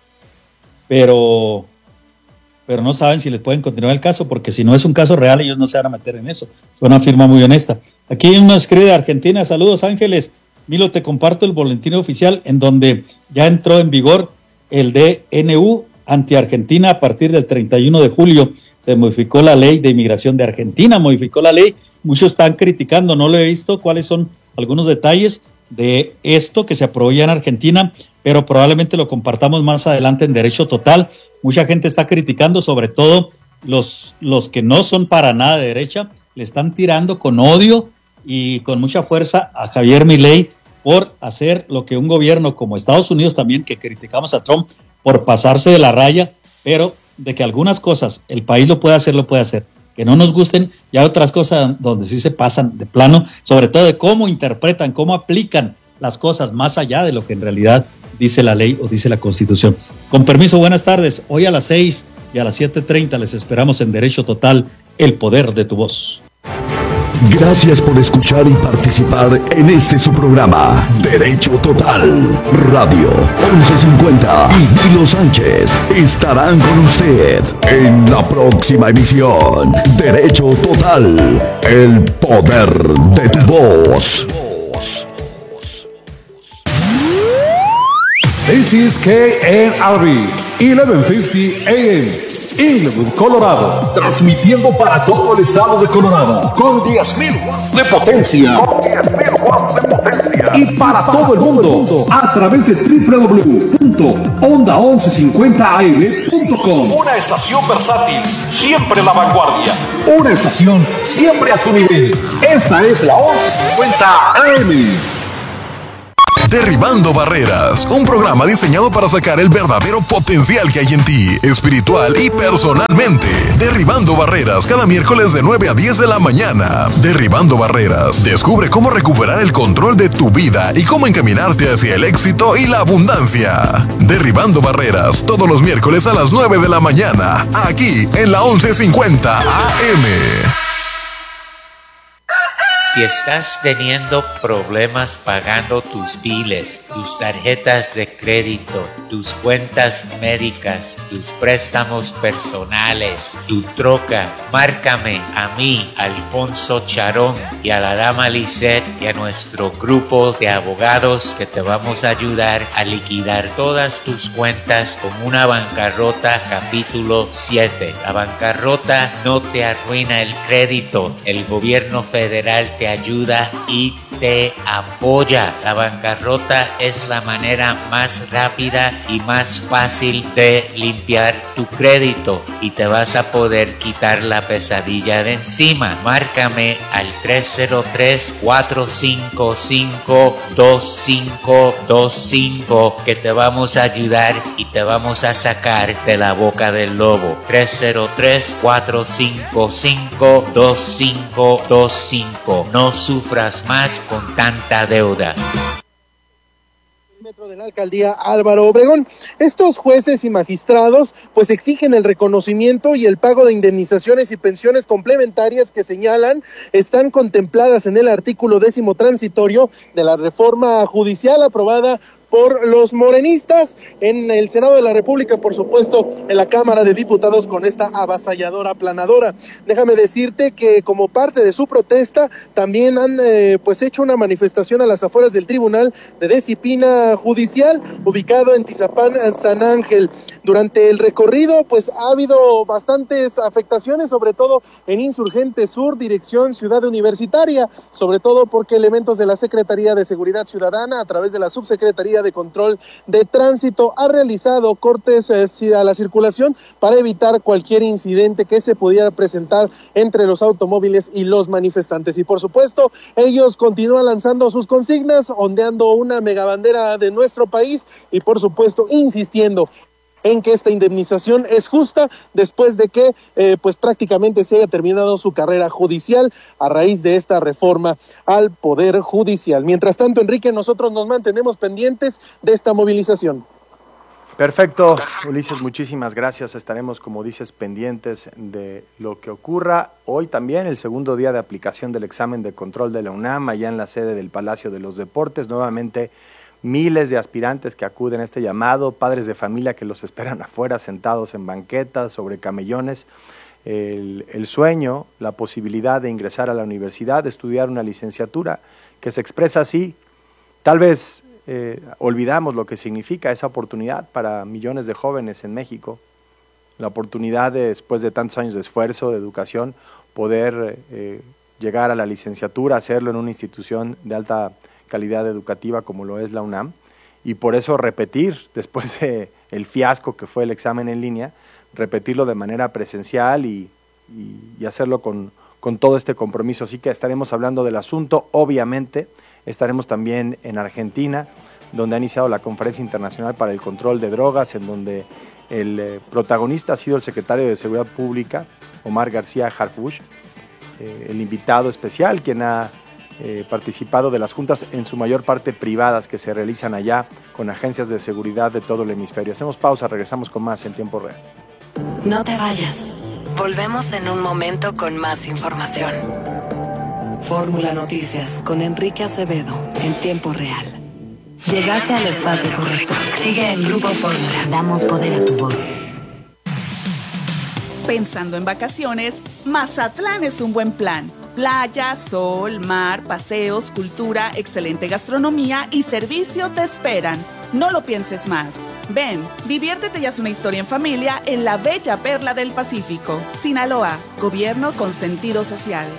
pero, pero no saben si les pueden continuar el caso, porque si no es un caso real ellos no se van a meter en eso. Es una firma muy honesta. Aquí hay una escribe de Argentina. Saludos, Ángeles. Milo, te comparto el boletín oficial en donde ya entró en vigor el D N U anti-Argentina. A partir del treinta y uno de julio se modificó la ley de inmigración de Argentina, modificó la ley. Muchos están criticando, no lo he visto cuáles son algunos detalles de esto que se aprobó ya en Argentina, pero probablemente lo compartamos más adelante en Derecho Total. Mucha gente está criticando, sobre todo los, los que no son para nada de derecha, le están tirando con odio y con mucha fuerza a Javier Milei por hacer lo que un gobierno como Estados Unidos también, que criticamos a Trump por pasarse de la raya, pero de que algunas cosas el país lo puede hacer, lo puede hacer. Que no nos gusten, y hay otras cosas donde sí se pasan de plano, sobre todo de cómo interpretan, cómo aplican las cosas más allá de lo que en realidad dice la ley o dice la Constitución. Con permiso, buenas tardes. Hoy a las seis y a las siete treinta les esperamos en Derecho Total, el poder de tu voz. Gracias por escuchar y participar en este su programa, Derecho Total. Radio once cincuenta y Milo Sánchez estarán con usted en la próxima emisión. Derecho Total, el poder de tu voz. This is K N R B, eleven fifty A M. Inglewood, Colorado, transmitiendo para todo el estado de Colorado con diez mil watts de potencia. Con diez mil watts de potencia. y para todo el mundo a través de doble u doble u doble u punto onda once cincuenta a eme punto com. Una estación versátil, siempre la vanguardia. Una estación siempre a tu nivel. Esta es la once cincuenta A M. Derribando Barreras, un programa diseñado para sacar el verdadero potencial que hay en ti, espiritual y personalmente. Derribando Barreras, cada miércoles de nueve a diez de la mañana. Derribando Barreras, descubre cómo recuperar el control de tu vida y cómo encaminarte hacia el éxito y la abundancia. Derribando Barreras, todos los miércoles a las nueve de la mañana, aquí en la once cincuenta A M. Si estás teniendo problemas pagando tus biles, tus tarjetas de crédito, tus cuentas médicas, tus préstamos personales, tu troca, márcame a mí, Alfonso Charón, y a la dama Lisette y a nuestro grupo de abogados que te vamos a ayudar a liquidar todas tus cuentas con una bancarrota capítulo siete. La bancarrota no te arruina el crédito, el gobierno federal te ayuda y te apoya. La bancarrota es la manera más rápida y más fácil de limpiar tu crédito y te vas a poder quitar la pesadilla de encima. Márcame al tres cero tres, cuatro cinco cinco, dos cinco dos cinco que te vamos a ayudar y te vamos a sacar de la boca del lobo. tres cero tres, cuatro cinco cinco, dos cinco dos cinco. No sufras más con tanta deuda. Metro de la alcaldía Álvaro Obregón. Estos jueces y magistrados pues exigen el reconocimiento y el pago de indemnizaciones y pensiones complementarias que señalan están contempladas en el artículo décimo transitorio de la reforma judicial aprobada por los morenistas en el Senado de la República, por supuesto, en la Cámara de Diputados con esta avasalladora aplanadora. Déjame decirte que como parte de su protesta también han eh, pues hecho una manifestación a las afueras del Tribunal de Disciplina Judicial ubicado en Tizapán, San Ángel. Durante el recorrido pues ha habido bastantes afectaciones, sobre todo en Insurgente Sur, dirección Ciudad Universitaria, sobre todo porque elementos de la Secretaría de Seguridad Ciudadana a través de la Subsecretaría de Control de Tránsito ha realizado cortes eh, a la circulación para evitar cualquier incidente que se pudiera presentar entre los automóviles y los manifestantes. Y por supuesto, ellos continúan lanzando sus consignas, ondeando una megabandera de nuestro país y por supuesto insistiendo en que esta indemnización es justa después de que eh, pues prácticamente se haya terminado su carrera judicial a raíz de esta reforma al Poder Judicial. Mientras tanto, Enrique, nosotros nos mantenemos pendientes de esta movilización. Perfecto, Ulises, muchísimas gracias. Estaremos, como dices, pendientes de lo que ocurra. Hoy también el segundo día de aplicación del examen de control de la UNAM, allá en la sede del Palacio de los Deportes. Nuevamente, miles de aspirantes que acuden a este llamado, padres de familia que los esperan afuera, sentados en banquetas, sobre camellones. El, el sueño, la posibilidad de ingresar a la universidad, de estudiar una licenciatura, que se expresa así. Tal vez eh, olvidamos lo que significa esa oportunidad para millones de jóvenes en México. La oportunidad de, después de tantos años de esfuerzo, de educación, poder eh, llegar a la licenciatura, hacerlo en una institución de alta calidad educativa como lo es la UNAM, y por eso repetir, después de el fiasco que fue el examen en línea, repetirlo de manera presencial y, y, y hacerlo con, con todo este compromiso. Así que estaremos hablando del asunto. Obviamente estaremos también en Argentina, donde ha iniciado la Conferencia Internacional para el Control de Drogas, en donde el eh, protagonista ha sido el secretario de Seguridad Pública, Omar García Harfuch, eh, el invitado especial, quien ha Eh, participado de las juntas en su mayor parte privadas que se realizan allá con agencias de seguridad de todo el hemisferio. Hacemos pausa, regresamos con más en tiempo real. No te vayas. Volvemos en un momento con más información. Fórmula Noticias con Enrique Acevedo en tiempo real. Llegaste al espacio correcto. Sigue en Grupo Fórmula. Damos poder a tu voz. Pensando en vacaciones, Mazatlán es un buen plan. Playa, sol, mar, paseos, cultura, excelente gastronomía y servicio te esperan. No lo pienses más. Ven, diviértete y haz una historia en familia en la bella perla del Pacífico. Sinaloa, gobierno con sentido social.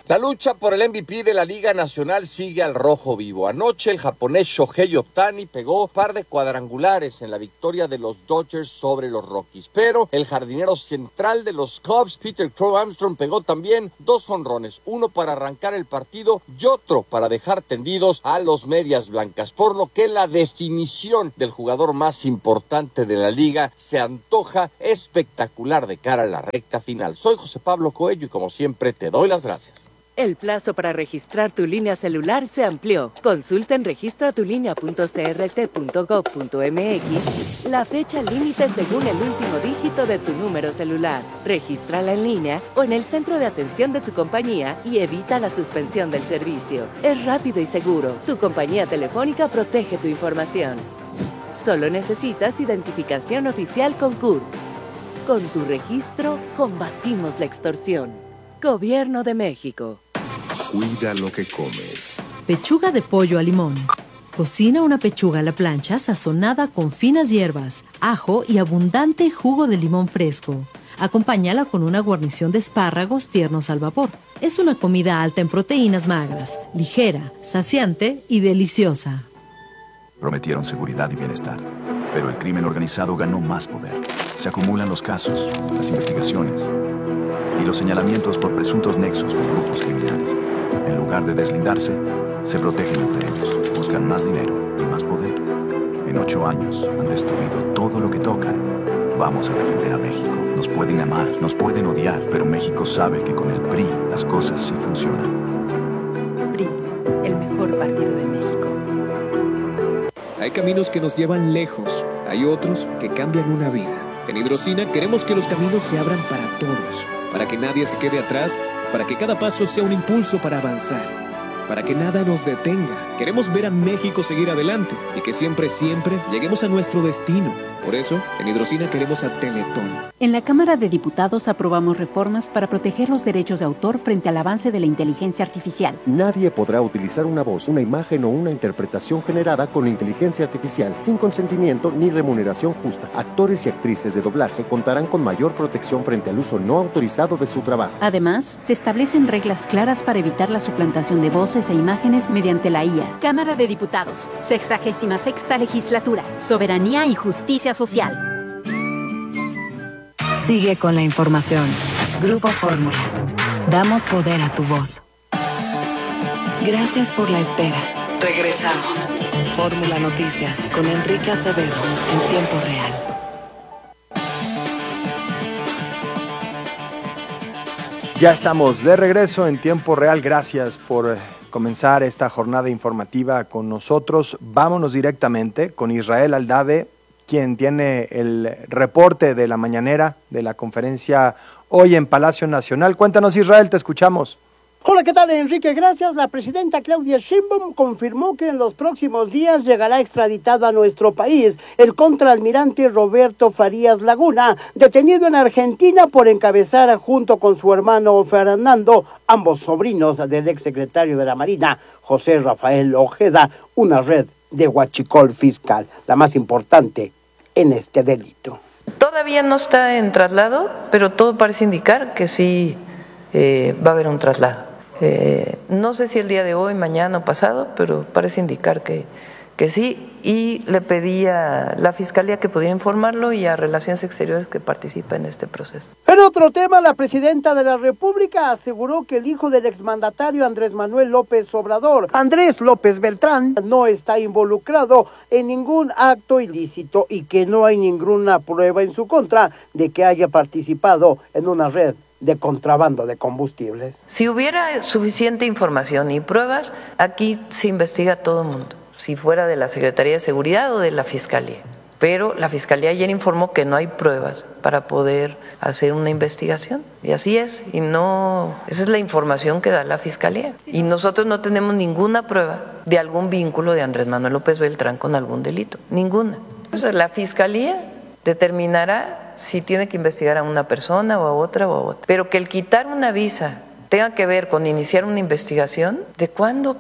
La lucha por el M V P de la Liga Nacional sigue al rojo vivo. Anoche el japonés Shohei Ohtani pegó un par de cuadrangulares en la victoria de los Dodgers sobre los Rockies. Pero el jardinero central de los Cubs, Peter Crow Armstrong, pegó también dos jonrones. Uno para arrancar el partido y otro para dejar tendidos a los Medias Blancas. Por lo que la definición del jugador más importante de la liga se antoja espectacular de cara a la recta final. Soy José Pablo Coello y como siempre te doy las gracias. El plazo para registrar tu línea celular se amplió. Consulta en registra tu línea punto c r t punto gov punto m x la fecha límite según el último dígito de tu número celular. Regístrala en línea o en el centro de atención de tu compañía y evita la suspensión del servicio. Es rápido y seguro. Tu compañía telefónica protege tu información. Solo necesitas identificación oficial con C U R. Con tu registro, combatimos la extorsión. Gobierno de México. Cuida lo que comes. Pechuga de pollo a limón. Cocina una pechuga a la plancha sazonada con finas hierbas, ajo y abundante jugo de limón fresco. Acompáñala con una guarnición de espárragos tiernos al vapor. Es una comida alta en proteínas magras, ligera, saciante y deliciosa. Prometieron seguridad y bienestar, pero el crimen organizado ganó más poder. Se acumulan los casos, las investigaciones y los señalamientos por presuntos nexos con grupos criminales. En lugar de deslindarse, se protegen entre ellos, buscan más dinero y más poder. En ocho años han destruido todo lo que tocan. Vamos a defender a México. Nos pueden amar, nos pueden odiar, pero México sabe que con el P R I las cosas sí funcionan. P R I, el mejor partido de México. Hay caminos que nos llevan lejos, hay otros que cambian una vida. En Hidrocina queremos que los caminos se abran para todos, para que nadie se quede atrás, para que cada paso sea un impulso para avanzar, para que nada nos detenga. Queremos ver a México seguir adelante y que siempre, siempre lleguemos a nuestro destino. Por eso, en Hidrocina queremos a Teletón. En la Cámara de Diputados aprobamos reformas para proteger los derechos de autor frente al avance de la inteligencia artificial. Nadie podrá utilizar una voz, una imagen o una interpretación generada con inteligencia artificial sin consentimiento ni remuneración justa. Actores y actrices de doblaje contarán con mayor protección frente al uso no autorizado de su trabajo. Además, se establecen reglas claras para evitar la suplantación de voces e imágenes mediante la I A. Cámara de Diputados, sexagésima sexta legislatura, soberanía y justicia social. Sigue con la información. Grupo Fórmula. Damos poder a tu voz. Gracias por la espera. Regresamos. Fórmula Noticias con Enrique Acevedo en tiempo real. Ya estamos de regreso en tiempo real. Gracias por comenzar esta jornada informativa con nosotros. Vámonos directamente con Israel Aldave, quien tiene el reporte de la mañanera de la conferencia hoy en Palacio Nacional. Cuéntanos, Israel, te escuchamos. Hola, ¿qué tal, Enrique? Gracias. La presidenta Claudia Sheinbaum confirmó que en los próximos días llegará extraditado a nuestro país el contraalmirante Roberto Farías Laguna, detenido en Argentina por encabezar junto con su hermano Fernando, ambos sobrinos del exsecretario de la Marina, José Rafael Ojeda, una red de huachicol fiscal, la más importante en este delito. Todavía no está en traslado, pero todo parece indicar que sí eh, va a haber un traslado. Eh, no sé si el día de hoy, mañana o pasado, pero parece indicar que, que sí, y le pedí a la Fiscalía que pudiera informarlo y a Relaciones Exteriores que participa en este proceso. En otro tema, la presidenta de la República aseguró que el hijo del exmandatario Andrés Manuel López Obrador, Andrés López Beltrán, no está involucrado en ningún acto ilícito y que no hay ninguna prueba en su contra de que haya participado en una red de contrabando de combustibles. Si hubiera suficiente información y pruebas, aquí se investiga a todo el mundo, si fuera de la Secretaría de Seguridad o de la Fiscalía. Pero la Fiscalía ayer informó que no hay pruebas para poder hacer una investigación. Y así es, y no, esa es la información que da la Fiscalía. Y nosotros no tenemos ninguna prueba de algún vínculo de Andrés Manuel López Beltrán con algún delito, ninguna. Entonces la Fiscalía determinará si tiene que investigar a una persona o a otra o a otra. Pero que el quitar una visa tenga que ver con iniciar una investigación, ¿de cuándo acá?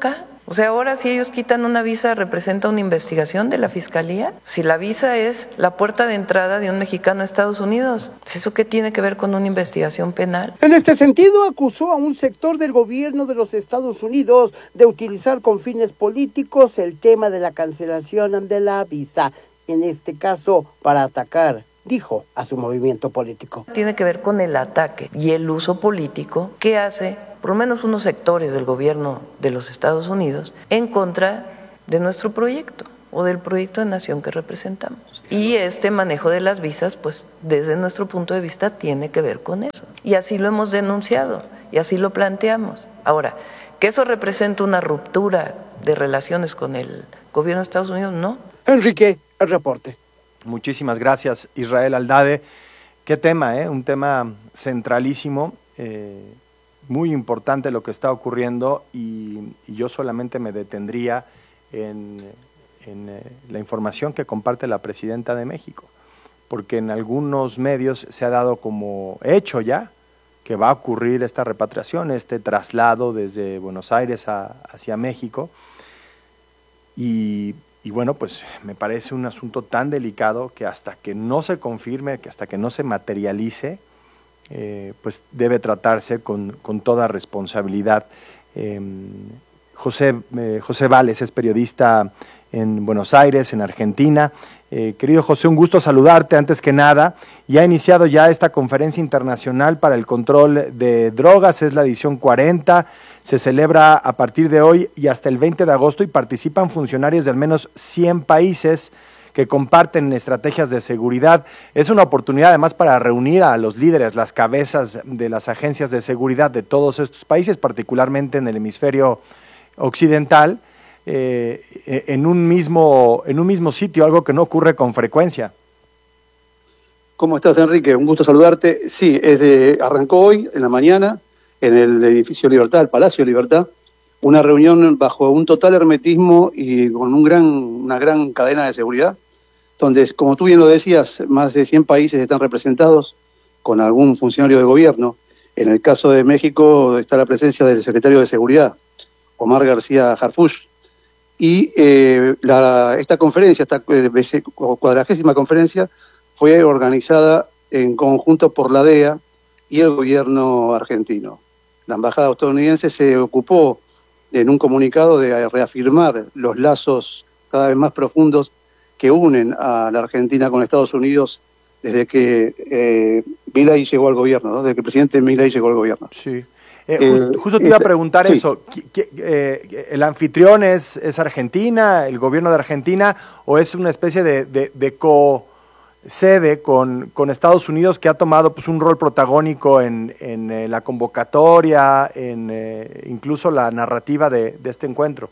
O sea, ahora si ellos quitan una visa, ¿representa una investigación de la Fiscalía? Si la visa es la puerta de entrada de un mexicano a Estados Unidos, ¿eso qué tiene que ver con una investigación penal? En este sentido, acusó a un sector del gobierno de los Estados Unidos de utilizar con fines políticos el tema de la cancelación de la visa, en este caso para atacar, dijo, a su movimiento político. Tiene que ver con el ataque y el uso político que hace por lo menos unos sectores del gobierno de los Estados Unidos en contra de nuestro proyecto o del proyecto de nación que representamos. Y este manejo de las visas, pues desde nuestro punto de vista tiene que ver con eso. Y así lo hemos denunciado y así lo planteamos. Ahora, que eso representa una ruptura de relaciones con el gobierno de Estados Unidos, no. Enrique, el reporte. Muchísimas gracias, Israel Aldade. Qué tema, ¿eh? Un tema centralísimo, eh, muy importante lo que está ocurriendo y, y yo solamente me detendría en, en eh, la información que comparte la presidenta de México, porque en algunos medios se ha dado como hecho ya que va a ocurrir esta repatriación, este traslado desde Buenos Aires a, hacia México y Y bueno, pues me parece un asunto tan delicado que hasta que no se confirme, que hasta que no se materialice, eh, pues debe tratarse con, con toda responsabilidad. Eh, José, eh, José Vales es periodista en Buenos Aires, en Argentina. Eh, querido José, un gusto saludarte antes que nada. Y ha iniciado ya esta conferencia internacional para el control de drogas, es la edición cuarenta. Se celebra a partir de hoy y hasta el veinte de agosto y participan funcionarios de al menos cien países que comparten estrategias de seguridad. Es una oportunidad además para reunir a los líderes, las cabezas de las agencias de seguridad de todos estos países, particularmente en el hemisferio occidental, eh, en un mismo, en un mismo sitio, algo que no ocurre con frecuencia. ¿Cómo estás, Enrique? Un gusto saludarte. Sí, es de, arrancó hoy en la mañana en el edificio Libertad, el Palacio Libertad, una reunión bajo un total hermetismo y con un gran, una gran cadena de seguridad, donde, como tú bien lo decías, más de cien países están representados con algún funcionario de gobierno. En el caso de México está la presencia del secretario de Seguridad, Omar García Harfuch, y eh, la, esta conferencia, esta cuadragésima conferencia, fue organizada en conjunto por la D E A y el gobierno argentino. La embajada estadounidense se ocupó en un comunicado de reafirmar los lazos cada vez más profundos que unen a la Argentina con Estados Unidos desde que eh, Milei llegó al gobierno, ¿no? Desde que el presidente Milei llegó al gobierno. Sí. Eh, just, justo te iba a preguntar sí. eso. Eh, ¿El anfitrión es, es Argentina, el gobierno de Argentina, o es una especie de, de, de co... sede con, con Estados Unidos que ha tomado pues un rol protagónico en, en eh, la convocatoria, en eh, incluso la narrativa de, de este encuentro?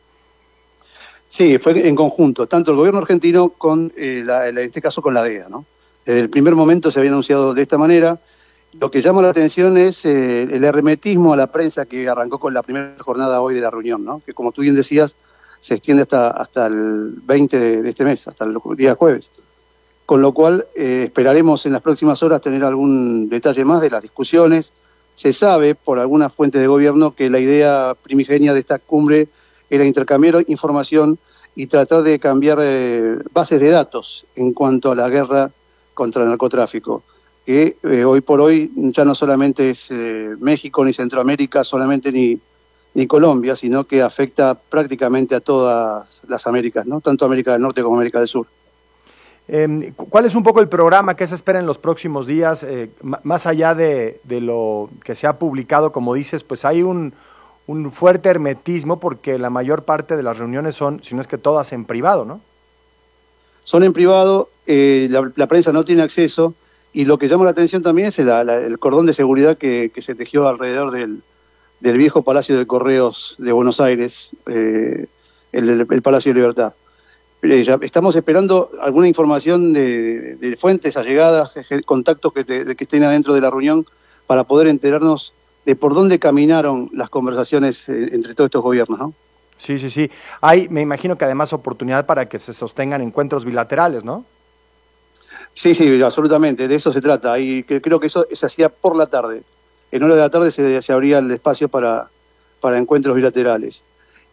Sí, fue en conjunto, tanto el gobierno argentino con, eh, la, en este caso con la D E A, ¿no? Desde el primer momento se había anunciado de esta manera. Lo que llama la atención es eh, el hermetismo a la prensa que arrancó con la primera jornada hoy de la reunión, ¿no? Que como tú bien decías, se extiende hasta, hasta el veinte de, de este mes, hasta el día jueves. Con lo cual eh, esperaremos en las próximas horas tener algún detalle más de las discusiones. Se sabe por algunas fuentes de gobierno que la idea primigenia de esta cumbre era intercambiar información y tratar de cambiar eh, bases de datos en cuanto a la guerra contra el narcotráfico, que eh, hoy por hoy ya no solamente es eh, México ni Centroamérica, solamente ni, ni Colombia, sino que afecta prácticamente a todas las Américas, ¿no? Tanto América del Norte como América del Sur. Eh, ¿Cuál es un poco el programa que se espera en los próximos días? Eh, más allá de, de lo que se ha publicado, como dices, pues hay un, un fuerte hermetismo porque la mayor parte de las reuniones son, si no es que todas, en privado, ¿no? Son en privado, eh, la, la prensa no tiene acceso y lo que llama la atención también es la, la, el cordón de seguridad que, que se tejió alrededor del, del viejo Palacio de Correos de Buenos Aires, eh, el, el, el Palacio de Libertad. Ya estamos esperando alguna información de, de fuentes allegadas, contactos que, te, que estén adentro de la reunión para poder enterarnos de por dónde caminaron las conversaciones entre todos estos gobiernos, ¿no? Sí, sí, sí. Hay, me imagino que además oportunidad para que se sostengan encuentros bilaterales, ¿no? Sí, sí, absolutamente. De eso se trata. Y creo que eso se hacía por la tarde. En hora de la tarde se, se abría el espacio para, para encuentros bilaterales.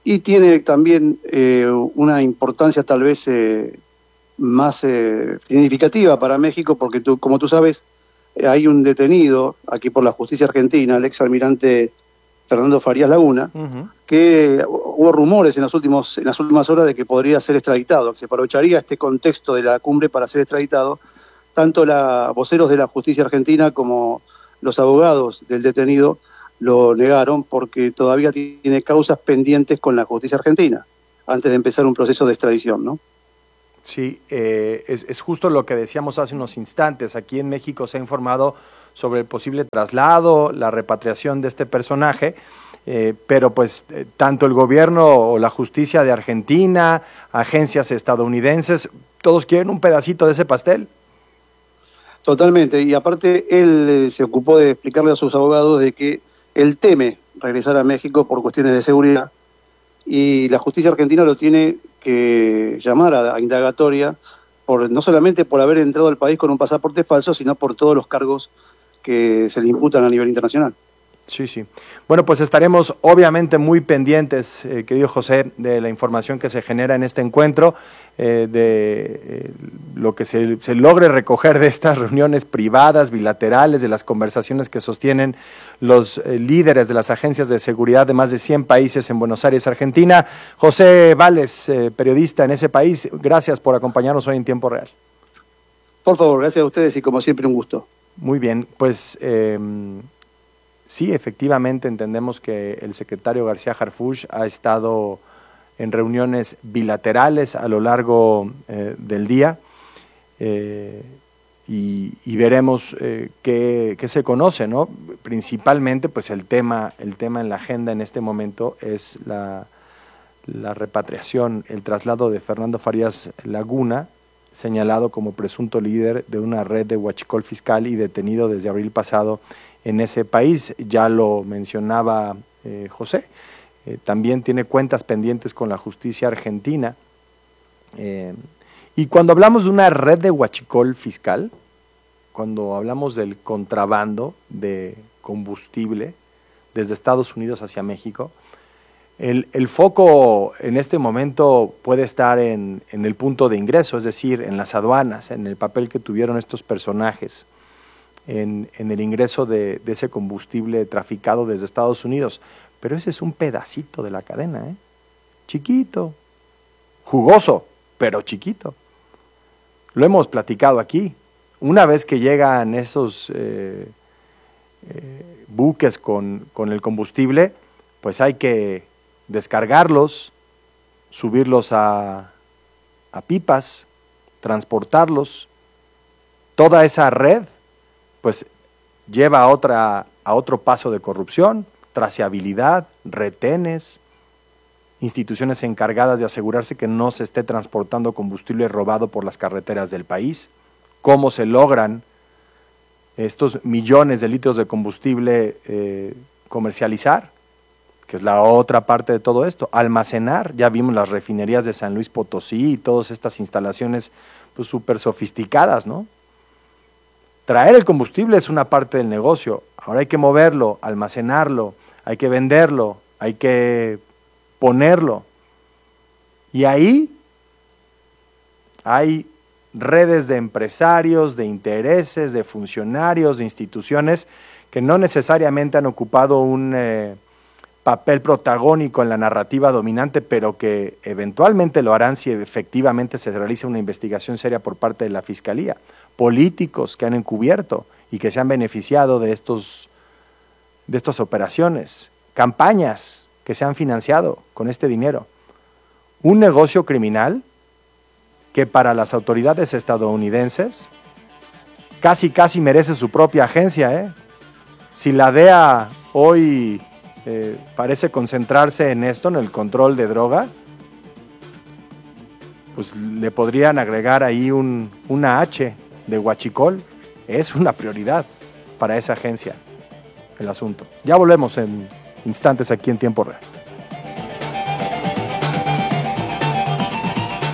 y tiene también eh, una importancia tal vez eh, más eh, significativa para México, porque tú, como tú sabes, eh, hay un detenido aquí por la justicia argentina, el ex almirante Fernando Farías Laguna, uh-huh. que hubo rumores en, los últimos, en las últimas horas de que podría ser extraditado, que se aprovecharía este contexto de la cumbre para ser extraditado. Tanto los voceros de la justicia argentina como los abogados del detenido lo negaron porque todavía tiene causas pendientes con la justicia argentina antes de empezar un proceso de extradición, ¿no? Sí, eh, es, es justo lo que decíamos hace unos instantes. Aquí en México se ha informado sobre el posible traslado, la repatriación de este personaje, eh, pero pues eh, tanto el gobierno o la justicia de Argentina, agencias estadounidenses, todos quieren un pedacito de ese pastel. Totalmente, y aparte él eh, se ocupó de explicarle a sus abogados de que él teme regresar a México por cuestiones de seguridad, y la justicia argentina lo tiene que llamar a, a indagatoria, por, no solamente por haber entrado al país con un pasaporte falso, sino por todos los cargos que se le imputan a nivel internacional. Sí, sí. Bueno, pues estaremos obviamente muy pendientes, eh, querido José, de la información que se genera en este encuentro, eh, de eh, lo que se, se logre recoger de estas reuniones privadas, bilaterales, de las conversaciones que sostienen los eh, líderes de las agencias de seguridad de más de cien países en Buenos Aires, Argentina. José Vales, eh, periodista en ese país, gracias por acompañarnos hoy en Tiempo Real. Por favor, gracias a ustedes y como siempre un gusto. Muy bien, pues... Eh, Sí, efectivamente entendemos que el secretario García Harfuch ha estado en reuniones bilaterales a lo largo eh, del día eh, y, y veremos eh, qué, qué se conoce, ¿no? Principalmente, pues el tema, el tema en la agenda en este momento es la, la repatriación, el traslado de Fernando Farías Laguna, señalado como presunto líder de una red de huachicol fiscal y detenido desde abril pasado en ese país. Ya lo mencionaba eh, José, eh, también tiene cuentas pendientes con la justicia argentina. Eh, y cuando hablamos de una red de huachicol fiscal, cuando hablamos del contrabando de combustible desde Estados Unidos hacia México, el, el foco en este momento puede estar en, en el punto de ingreso, es decir, en las aduanas, en el papel que tuvieron estos personajes En, en el ingreso de, de ese combustible traficado desde Estados Unidos. Pero ese es un pedacito de la cadena, ¿eh? Chiquito, jugoso, pero chiquito. Lo hemos platicado aquí. Una vez que llegan esos eh, eh, buques con, con el combustible, pues hay que descargarlos, subirlos a, a pipas, transportarlos. Toda esa red pues lleva a, otra, a otro paso de corrupción, traceabilidad, retenes, instituciones encargadas de asegurarse que no se esté transportando combustible robado por las carreteras del país, cómo se logran estos millones de litros de combustible eh, comercializar, que es la otra parte de todo esto, almacenar. Ya vimos las refinerías de San Luis Potosí y todas estas instalaciones pues súper sofisticadas, ¿no? Traer el combustible es una parte del negocio, ahora hay que moverlo, almacenarlo, hay que venderlo, hay que ponerlo. Y ahí hay redes de empresarios, de intereses, de funcionarios, de instituciones que no necesariamente han ocupado un eh, papel protagónico en la narrativa dominante, pero que eventualmente lo harán si efectivamente se realiza una investigación seria por parte de la Fiscalía. Políticos que han encubierto y que se han beneficiado de estos de estas operaciones, campañas que se han financiado con este dinero. Un negocio criminal que para las autoridades estadounidenses casi casi merece su propia agencia, ¿eh? Si la D E A hoy eh, parece concentrarse en esto, en el control de droga, pues le podrían agregar ahí un, una H de huachicol. Es una prioridad para esa agencia el asunto. Ya volvemos en instantes aquí en Tiempo Real.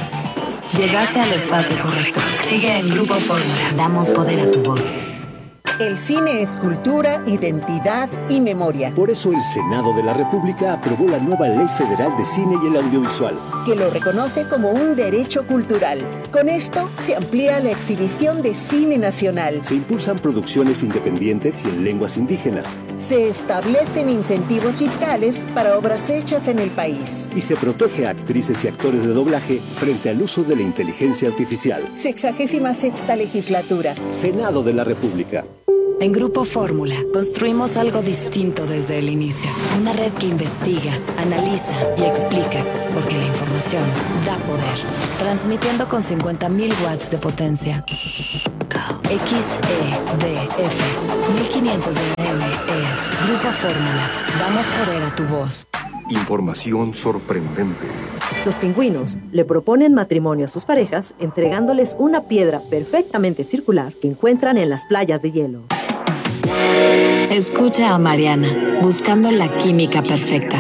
Llegaste al espacio correcto. Sigue en Grupo Fórmula. Damos poder a tu voz. El cine es cultura, identidad y memoria. Por eso el Senado de la República aprobó la nueva Ley Federal de Cine y el Audiovisual, que lo reconoce como un derecho cultural. Con esto se amplía la exhibición de cine nacional. Se impulsan producciones independientes y en lenguas indígenas. Se establecen incentivos fiscales para obras hechas en el país. Y se protege a actrices y actores de doblaje frente al uso de la inteligencia artificial. Sexagésima sexta legislatura. Senado de la República. En Grupo Fórmula construimos algo distinto desde el inicio. Una red que investiga, analiza y explica, porque la información da poder. Transmitiendo con cincuenta mil watts de potencia. X E D F mil quinientos de M es Grupo Fórmula. Damos poder a tu voz. Información sorprendente. Los pingüinos le proponen matrimonio a sus parejas entregándoles una piedra perfectamente circular que encuentran en las playas de hielo. Escucha a Mariana, buscando la química perfecta.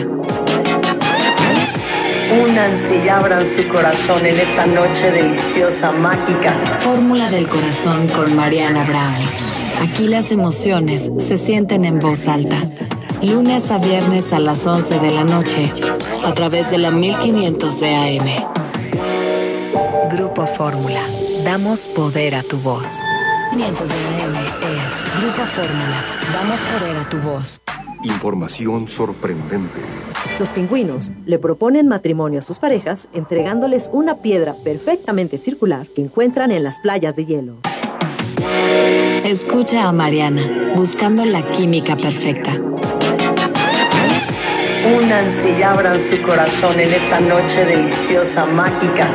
Únanse y abran su corazón en esta noche deliciosa, mágica. Fórmula del corazón con Mariana Brown. Aquí las emociones se sienten en voz alta. Lunes a viernes a las once de la noche, a través de la mil quinientos de A M. Grupo Fórmula. Damos poder a tu voz. quinientos de A M es Grupo Fórmula. Damos poder a tu voz. Información sorprendente. Los pingüinos le proponen matrimonio a sus parejas entregándoles una piedra perfectamente circular que encuentran en las playas de hielo. Escucha a Mariana, buscando la química perfecta. Únanse y abran su corazón en esta noche deliciosa, mágica.